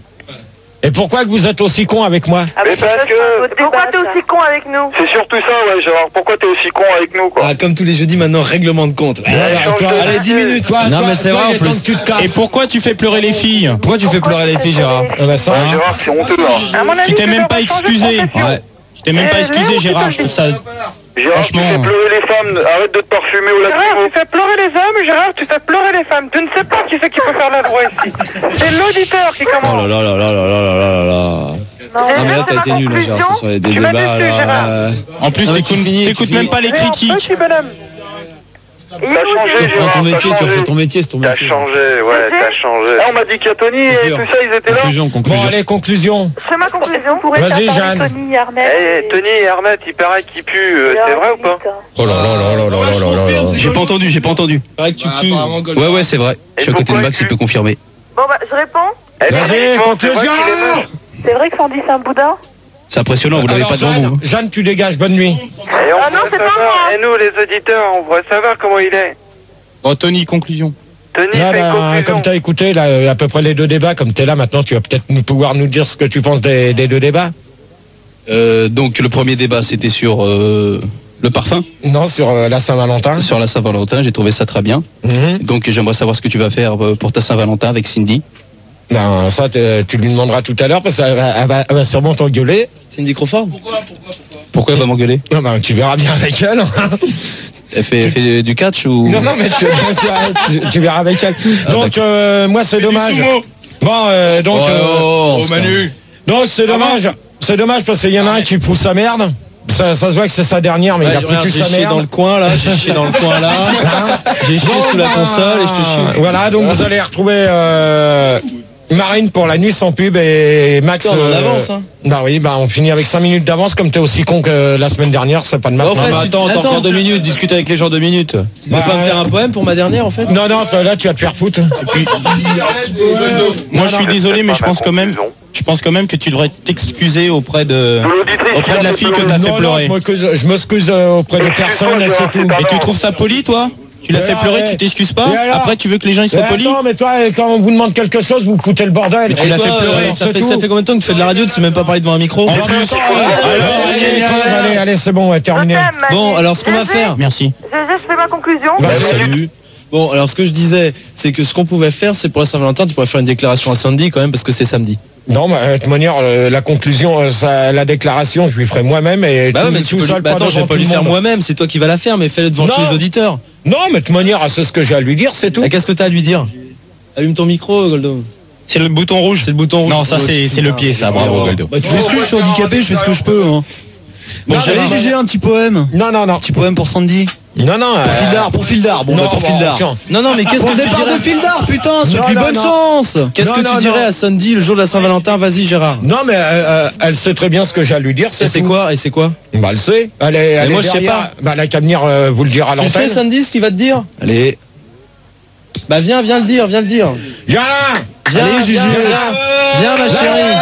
Et pourquoi que vous êtes aussi con avec moi? Mais parce que... Pourquoi t'es aussi con avec nous? C'est surtout ça, ouais, Gérard. Pourquoi t'es aussi con avec nous, quoi? Ah, comme tous les jeudis maintenant, règlement de compte. Ouais, bah, change toi, de allez, dix sujet. minutes, toi. Non, toi, mais c'est toi, vrai, il est en temps plus. que tu te casses. Et pourquoi tu fais pleurer les filles? Pourquoi tu fais pleurer les filles, Gérard? Ah bah ça, Ouais, Gérard, c'est honteux, hein. À mon avis, Tu t'es c'est même leur pas changer de excusé. profession. Ouais. Je t'ai même Eh, pas excusé, Léo, Gérard, tu je trouve ça... Gérard, tu Franchement. fais pleurer les femmes. Arrête de te parfumer au Gérard, lacrymo. tu fais pleurer les hommes, Gérard, tu fais pleurer les femmes. Tu ne sais pas qui c'est qui peut faire la voix ici. C'est l'auditeur qui Oh commence. là là là là là là là là là. Non, Ah, mais là, c'est t'as ma été nul, là, Gérard, conclusion. sur les des Tu m'as débats, déçu, Gérard. là. En plus, Non, mais t'écoutes tu finis, t'écoutes tu même finis. pas les Léon, critiques. petit bonhomme. Il est T'as où, changé, Dieu Tu fais Gérard, ton t'as métier, tu as changé. fait ton métier, c'est ton T'as métier. changé, ouais, t'as changé. Ah, on m'a dit qu'il y a Tony et tout ça, ils étaient là. Conclusion, Bon, conclusion. allez, conclusion. C'est ma conclusion. Vas-y, Jeanne. Tony, Arnett. Eh, Tony et Arnett, il paraît qu'ils puent, euh, c'est vrai ou pas? Oh là là là là là là là là là. J'ai pas entendu, j'ai pas entendu. Pareil que tu Bah, pues. apparemment, Gold. Ouais, ouais, c'est vrai. Je suis à côté de Max, il peut confirmer. Bon, bah, je réponds. Eh, Vas-y, Tony, c'est vrai conclusion. qu'il est moche. C'est vrai que Sandy, c'est un boudin? C'est impressionnant, vous l'avez Alors, pas devant Jeanne, vous. Jeanne, tu dégages, bonne nuit. Et on Ah non, voudrait c'est pas savoir- moi. Et nous, les auditeurs, on voudrait savoir comment il est. Bon, Tony, conclusion. Tony, Là, fais une bah, conclusion. comme tu as écouté là, euh, à peu près les deux débats, comme tu es là maintenant, tu vas peut-être nous pouvoir nous dire ce que tu penses des, des deux débats. Euh, donc le premier débat c'était sur euh, le parfum, Non, sur euh, la Saint-Valentin. sur la Saint-Valentin, j'ai trouvé ça très bien. Mhm. Donc j'aimerais savoir ce que tu vas faire euh, pour ta Saint-Valentin avec Cindy. Ben, ça, t'es- tu lui demanderas tout à l'heure parce qu'elle va, elle va- elle va sûrement t'engueuler. Cindy Crawford? Pourquoi, pourquoi, pourquoi? Pourquoi elle va m'engueuler? Non, ben, tu verras bien avec elle. Elle fait, elle fait du catch ou... Non, non, mais tu, tu- tu- tu verras avec elle. Ah, Donc, euh, moi, c'est dommage. Bon, euh, donc, Oh, euh, oh, Oh, Manu. donc c'est dommage. C'est dommage parce qu'il y en a un qui pousse sa merde. Ça, ça se voit que c'est sa dernière, mais Ouais, il a regarde, foutu j'ai sa chié merde. dans le coin là, j'ai chié dans le coin là, j'ai chié sous la console et je te chie. Voilà, donc vous allez retrouver euh, Marine pour la nuit sans pub et Max. Putain, on en euh, avance, hein. Bah oui, bah on finit avec cinq minutes d'avance. Comme t'es aussi con que la semaine dernière, c'est pas de ma Bah, en faute. fait, Non, mais tu- attends, t'as attends. encore deux minutes, discute avec les gens deux minutes. Tu veux Bah, pas me faire ouais. un poème pour ma dernière en fait? Non, non, toi, là tu vas te faire foutre. Moi, je suis désolé, mais je pense quand même, je pense quand même que tu devrais t'excuser auprès de, auprès de la fille que t'as fait Non, non, pleurer. je m'excuse- je m'excuse euh, auprès de personne et c'est tout. Et tu trouves ça poli, toi? Tu l'as Ouais, fait pleurer, ouais. tu t'excuses pas? Et alors Après, tu veux que les gens ils soient Mais polis? attends, mais toi, quand on vous demande quelque chose, vous foutez le bordel. Mais tu Et l'as toi, fait pleurer, euh, ça c'est fait, tout. ça fait combien de temps que tu fais de la radio, tu sais même pas parler devant un micro? En plus, Allez, allez, allez, allez, c'est bon, ouais, Je terminé. t'aime, Manu. Bon, alors ce qu'on va Gégé, faire. merci. Gégé, je fais ma conclusion. Vas-y. Bah, salut. Bon, alors ce que je disais, c'est que ce qu'on pouvait faire, c'est pour la Saint-Valentin, tu pourrais faire une déclaration à Sandy quand même, parce que c'est samedi. Non, mais de toute manière, euh, la conclusion, euh, ça, la déclaration, je lui ferai moi-même et Bah tout, ouais, mais tout tu peux lui... seul, bah attends, je vais devant pas tout lui le faire monde. moi-même, c'est toi qui vas la faire, mais fais-le devant Non. tous les auditeurs. Non, mais de toute manière, c'est ce que j'ai à lui dire, c'est tout. Et qu'est-ce que t'as à lui dire? Allume ton micro, Goldo. C'est le bouton rouge. C'est le bouton rouge. Non, ça c'est c'est le pied, ça. Bravo, Goldo. Bah, tu m'excuses, je suis handicapé, je fais ce que je peux. Hein. Bon, j'avais G G un petit poème. Non, non, non. Petit poème pour Sandy. Non, non. Pour Fildar, pour Fildar. Bon, non, bah, pour bon, Fildar. tiens. Non, non, mais qu'est-ce Pour que le tu départ dirais de Fildar, putain, Non, souhaite-lui non, bonne non. chance. Qu'est-ce Non, que non, tu dirais non. à Sandy le jour de la Saint-Valentin? Vas-y, Gérard. Non, mais euh, elle sait très bien ce que j'ai à lui dire. Et c'est tout. quoi? Et c'est quoi? Bah, elle sait. Elle est, elle moi, est je sais derrière. pas. Bah, elle a qu'à venir euh, vous le dire à Tu sais, l'antenne. Sandy, ce qu'il va te dire? Allez. Bah, viens, viens le dire, viens le dire. Viens Viens, Allez, viens, Gigi. viens, viens, ma chérie.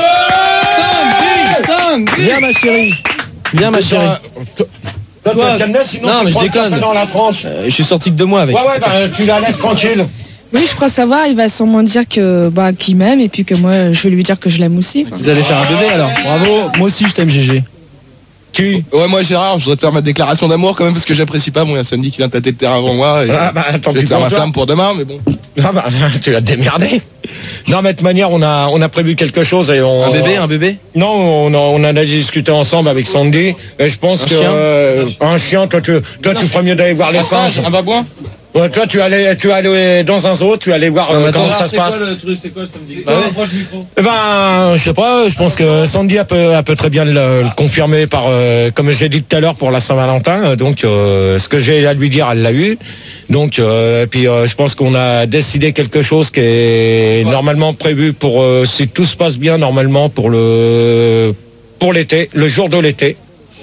Viens, ma chérie. Viens, ma chérie. Toi, tu vas te calmer, sinon Non, tu mais je prends le déconne. café dans la tranche. Euh, je suis sorti que deux mois avec. Ouais, ouais, bah, tu la laisses tranquille. Oui, je crois savoir, il va sûrement dire que bah qu'il m'aime et puis que moi je vais lui dire que je l'aime aussi. Quoi. Vous allez faire un bébé alors? Bravo, moi aussi je t'aime G G. Qui? Ouais, moi Gérard, je voudrais te faire ma déclaration d'amour quand même parce que j'apprécie pas. Bon, il y a Sandy qui vient tâter le terrain avant moi. Et Ah bah tant je vais pis te faire pour ma toi. flamme pour demain, mais bon. Ah bah tu vas te démerder. Non, mais de toute manière, on a on a prévu quelque chose et on. Un bébé, un bébé? Non, on, a, on en a discuté ensemble avec Sandy et je pense Un que chien euh, un chien, toi tu toi tu ferais mieux d'aller voir les singes. Un babouin. Ouais, toi tu allais tu allais dans un zoo, tu allais voir euh, Non, mais comment attends, ça se passe. le truc? C'est quoi le samedi? Bah ouais. Eh ben, je sais pas, je pense que Sandy elle peut, elle peut très bien le, le confirmer par, euh, comme j'ai dit tout à l'heure pour la Saint-Valentin, donc euh, ce que j'ai à lui dire, elle l'a eu. Donc, euh, et puis euh, je pense qu'on a décidé quelque chose qui est normalement prévu pour, euh, si tout se passe bien, normalement pour le pour l'été, le jour de l'été.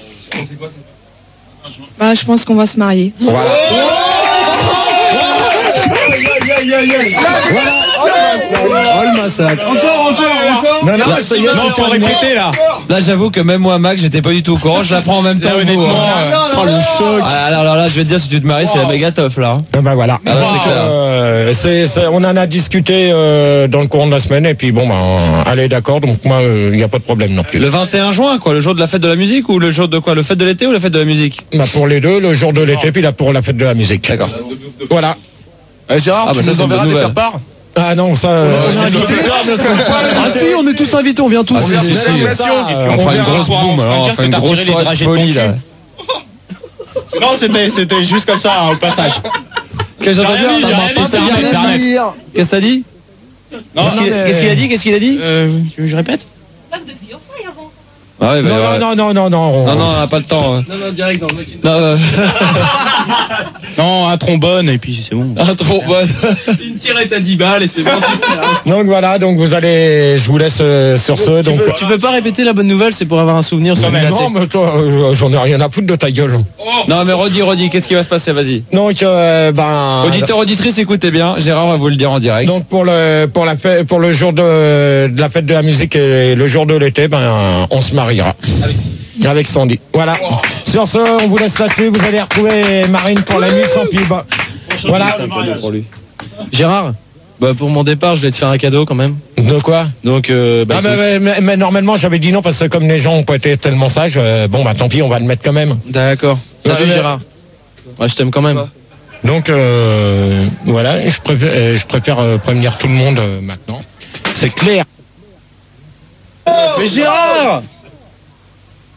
Bah je pense qu'on va se marier. Voilà. Oh le massacre. Encore, encore, encore. Non, non, Là, ça y est, Non, c'est faut terminé. répéter là. Là, j'avoue que même moi, Mac, j'étais pas du tout au courant. Je la prends en même temps que vous. Honnêtement, hein. euh, Oh le choc. Ah, alors, alors là, je vais te dire, si tu te maries, c'est la méga teuf là. hein. Ah ben voilà. Ah, là, c'est Donc, clair. euh, c'est- c'est- on en a discuté euh, dans le courant de la semaine et puis bon, ben, elle est d'accord, donc moi, il n'y a pas de problème non plus. Le vingt et un juin, quoi, le jour de la fête de la musique ou le jour de quoi? Le fête de l'été ou la fête de la musique? Bah, pour les deux, le jour de l'été, puis là pour la fête de la musique. D'accord. Voilà. Euh, Gérard, Ah, bah, tu ça, nous c'est une enverras bonne des nouvelle. faire-part. Ah non, ça. euh, On est invités. Ah si, on est tous invités, on vient tous. Ah, si, si, si. ça, euh, On on fera une verra. grosse boum, alors on dire fera que une t'as grosse retiré les soirée de dragées de ton folie cul. là. Non, c'était c'était juste comme ça hein, au passage. Qu'est-ce que J'ai rien dit, j'ai rien dit, c'est rien, c'est rien. Dire. Qu'est-ce que t'as dit? Non, Qu'est-ce qu'il- non, Qu'est-ce qu'il a dit? Qu'est-ce qu'il a dit? Euh, je, je répète. Ah ouais, bah, Non, ouais. non, non, non, non, non. Non, non, on n'a pas le temps. hein. Non, non, direct dans le Non, euh, Non, un trombone et puis c'est bon. un trombone. Une tirette à dix balles et c'est bon. Donc voilà, donc vous allez, je vous laisse euh, sur ce. Tu Donc. peux, tu peux pas répéter la bonne nouvelle, c'est pour avoir un souvenir sur Non, le non, mais toi, euh, j'en ai rien à foutre de ta gueule. Non, mais redis, redis, qu'est-ce qui va se passer? Vas-y. Donc, euh, ben. Auditeur, auditrice, écoutez bien. Gérard va vous le dire en direct. Donc pour le pour la fête, pour le jour de, de la fête de la musique et le jour de l'été, ben on se mariera avec Sandy. Voilà. Sur ce, on vous laisse là-dessus. Vous allez retrouver Marine pour la nuit sans pub. Voilà. pour lui. Gérard, bah pour mon départ, je vais te faire un cadeau quand même. De quoi? Donc, euh, bah, Ah, mais, écoute. mais- mais- mais normalement j'avais dit non parce que comme les gens ont pas été tellement sages, euh, bon bah tant pis, on va le mettre quand même. D'accord. Salut Ouais, Gérard. Ouais, je t'aime quand même. Donc euh, voilà, et je préfère, euh, je préfère euh, prévenir tout le monde euh, maintenant. C'est clair. Mais Gérard!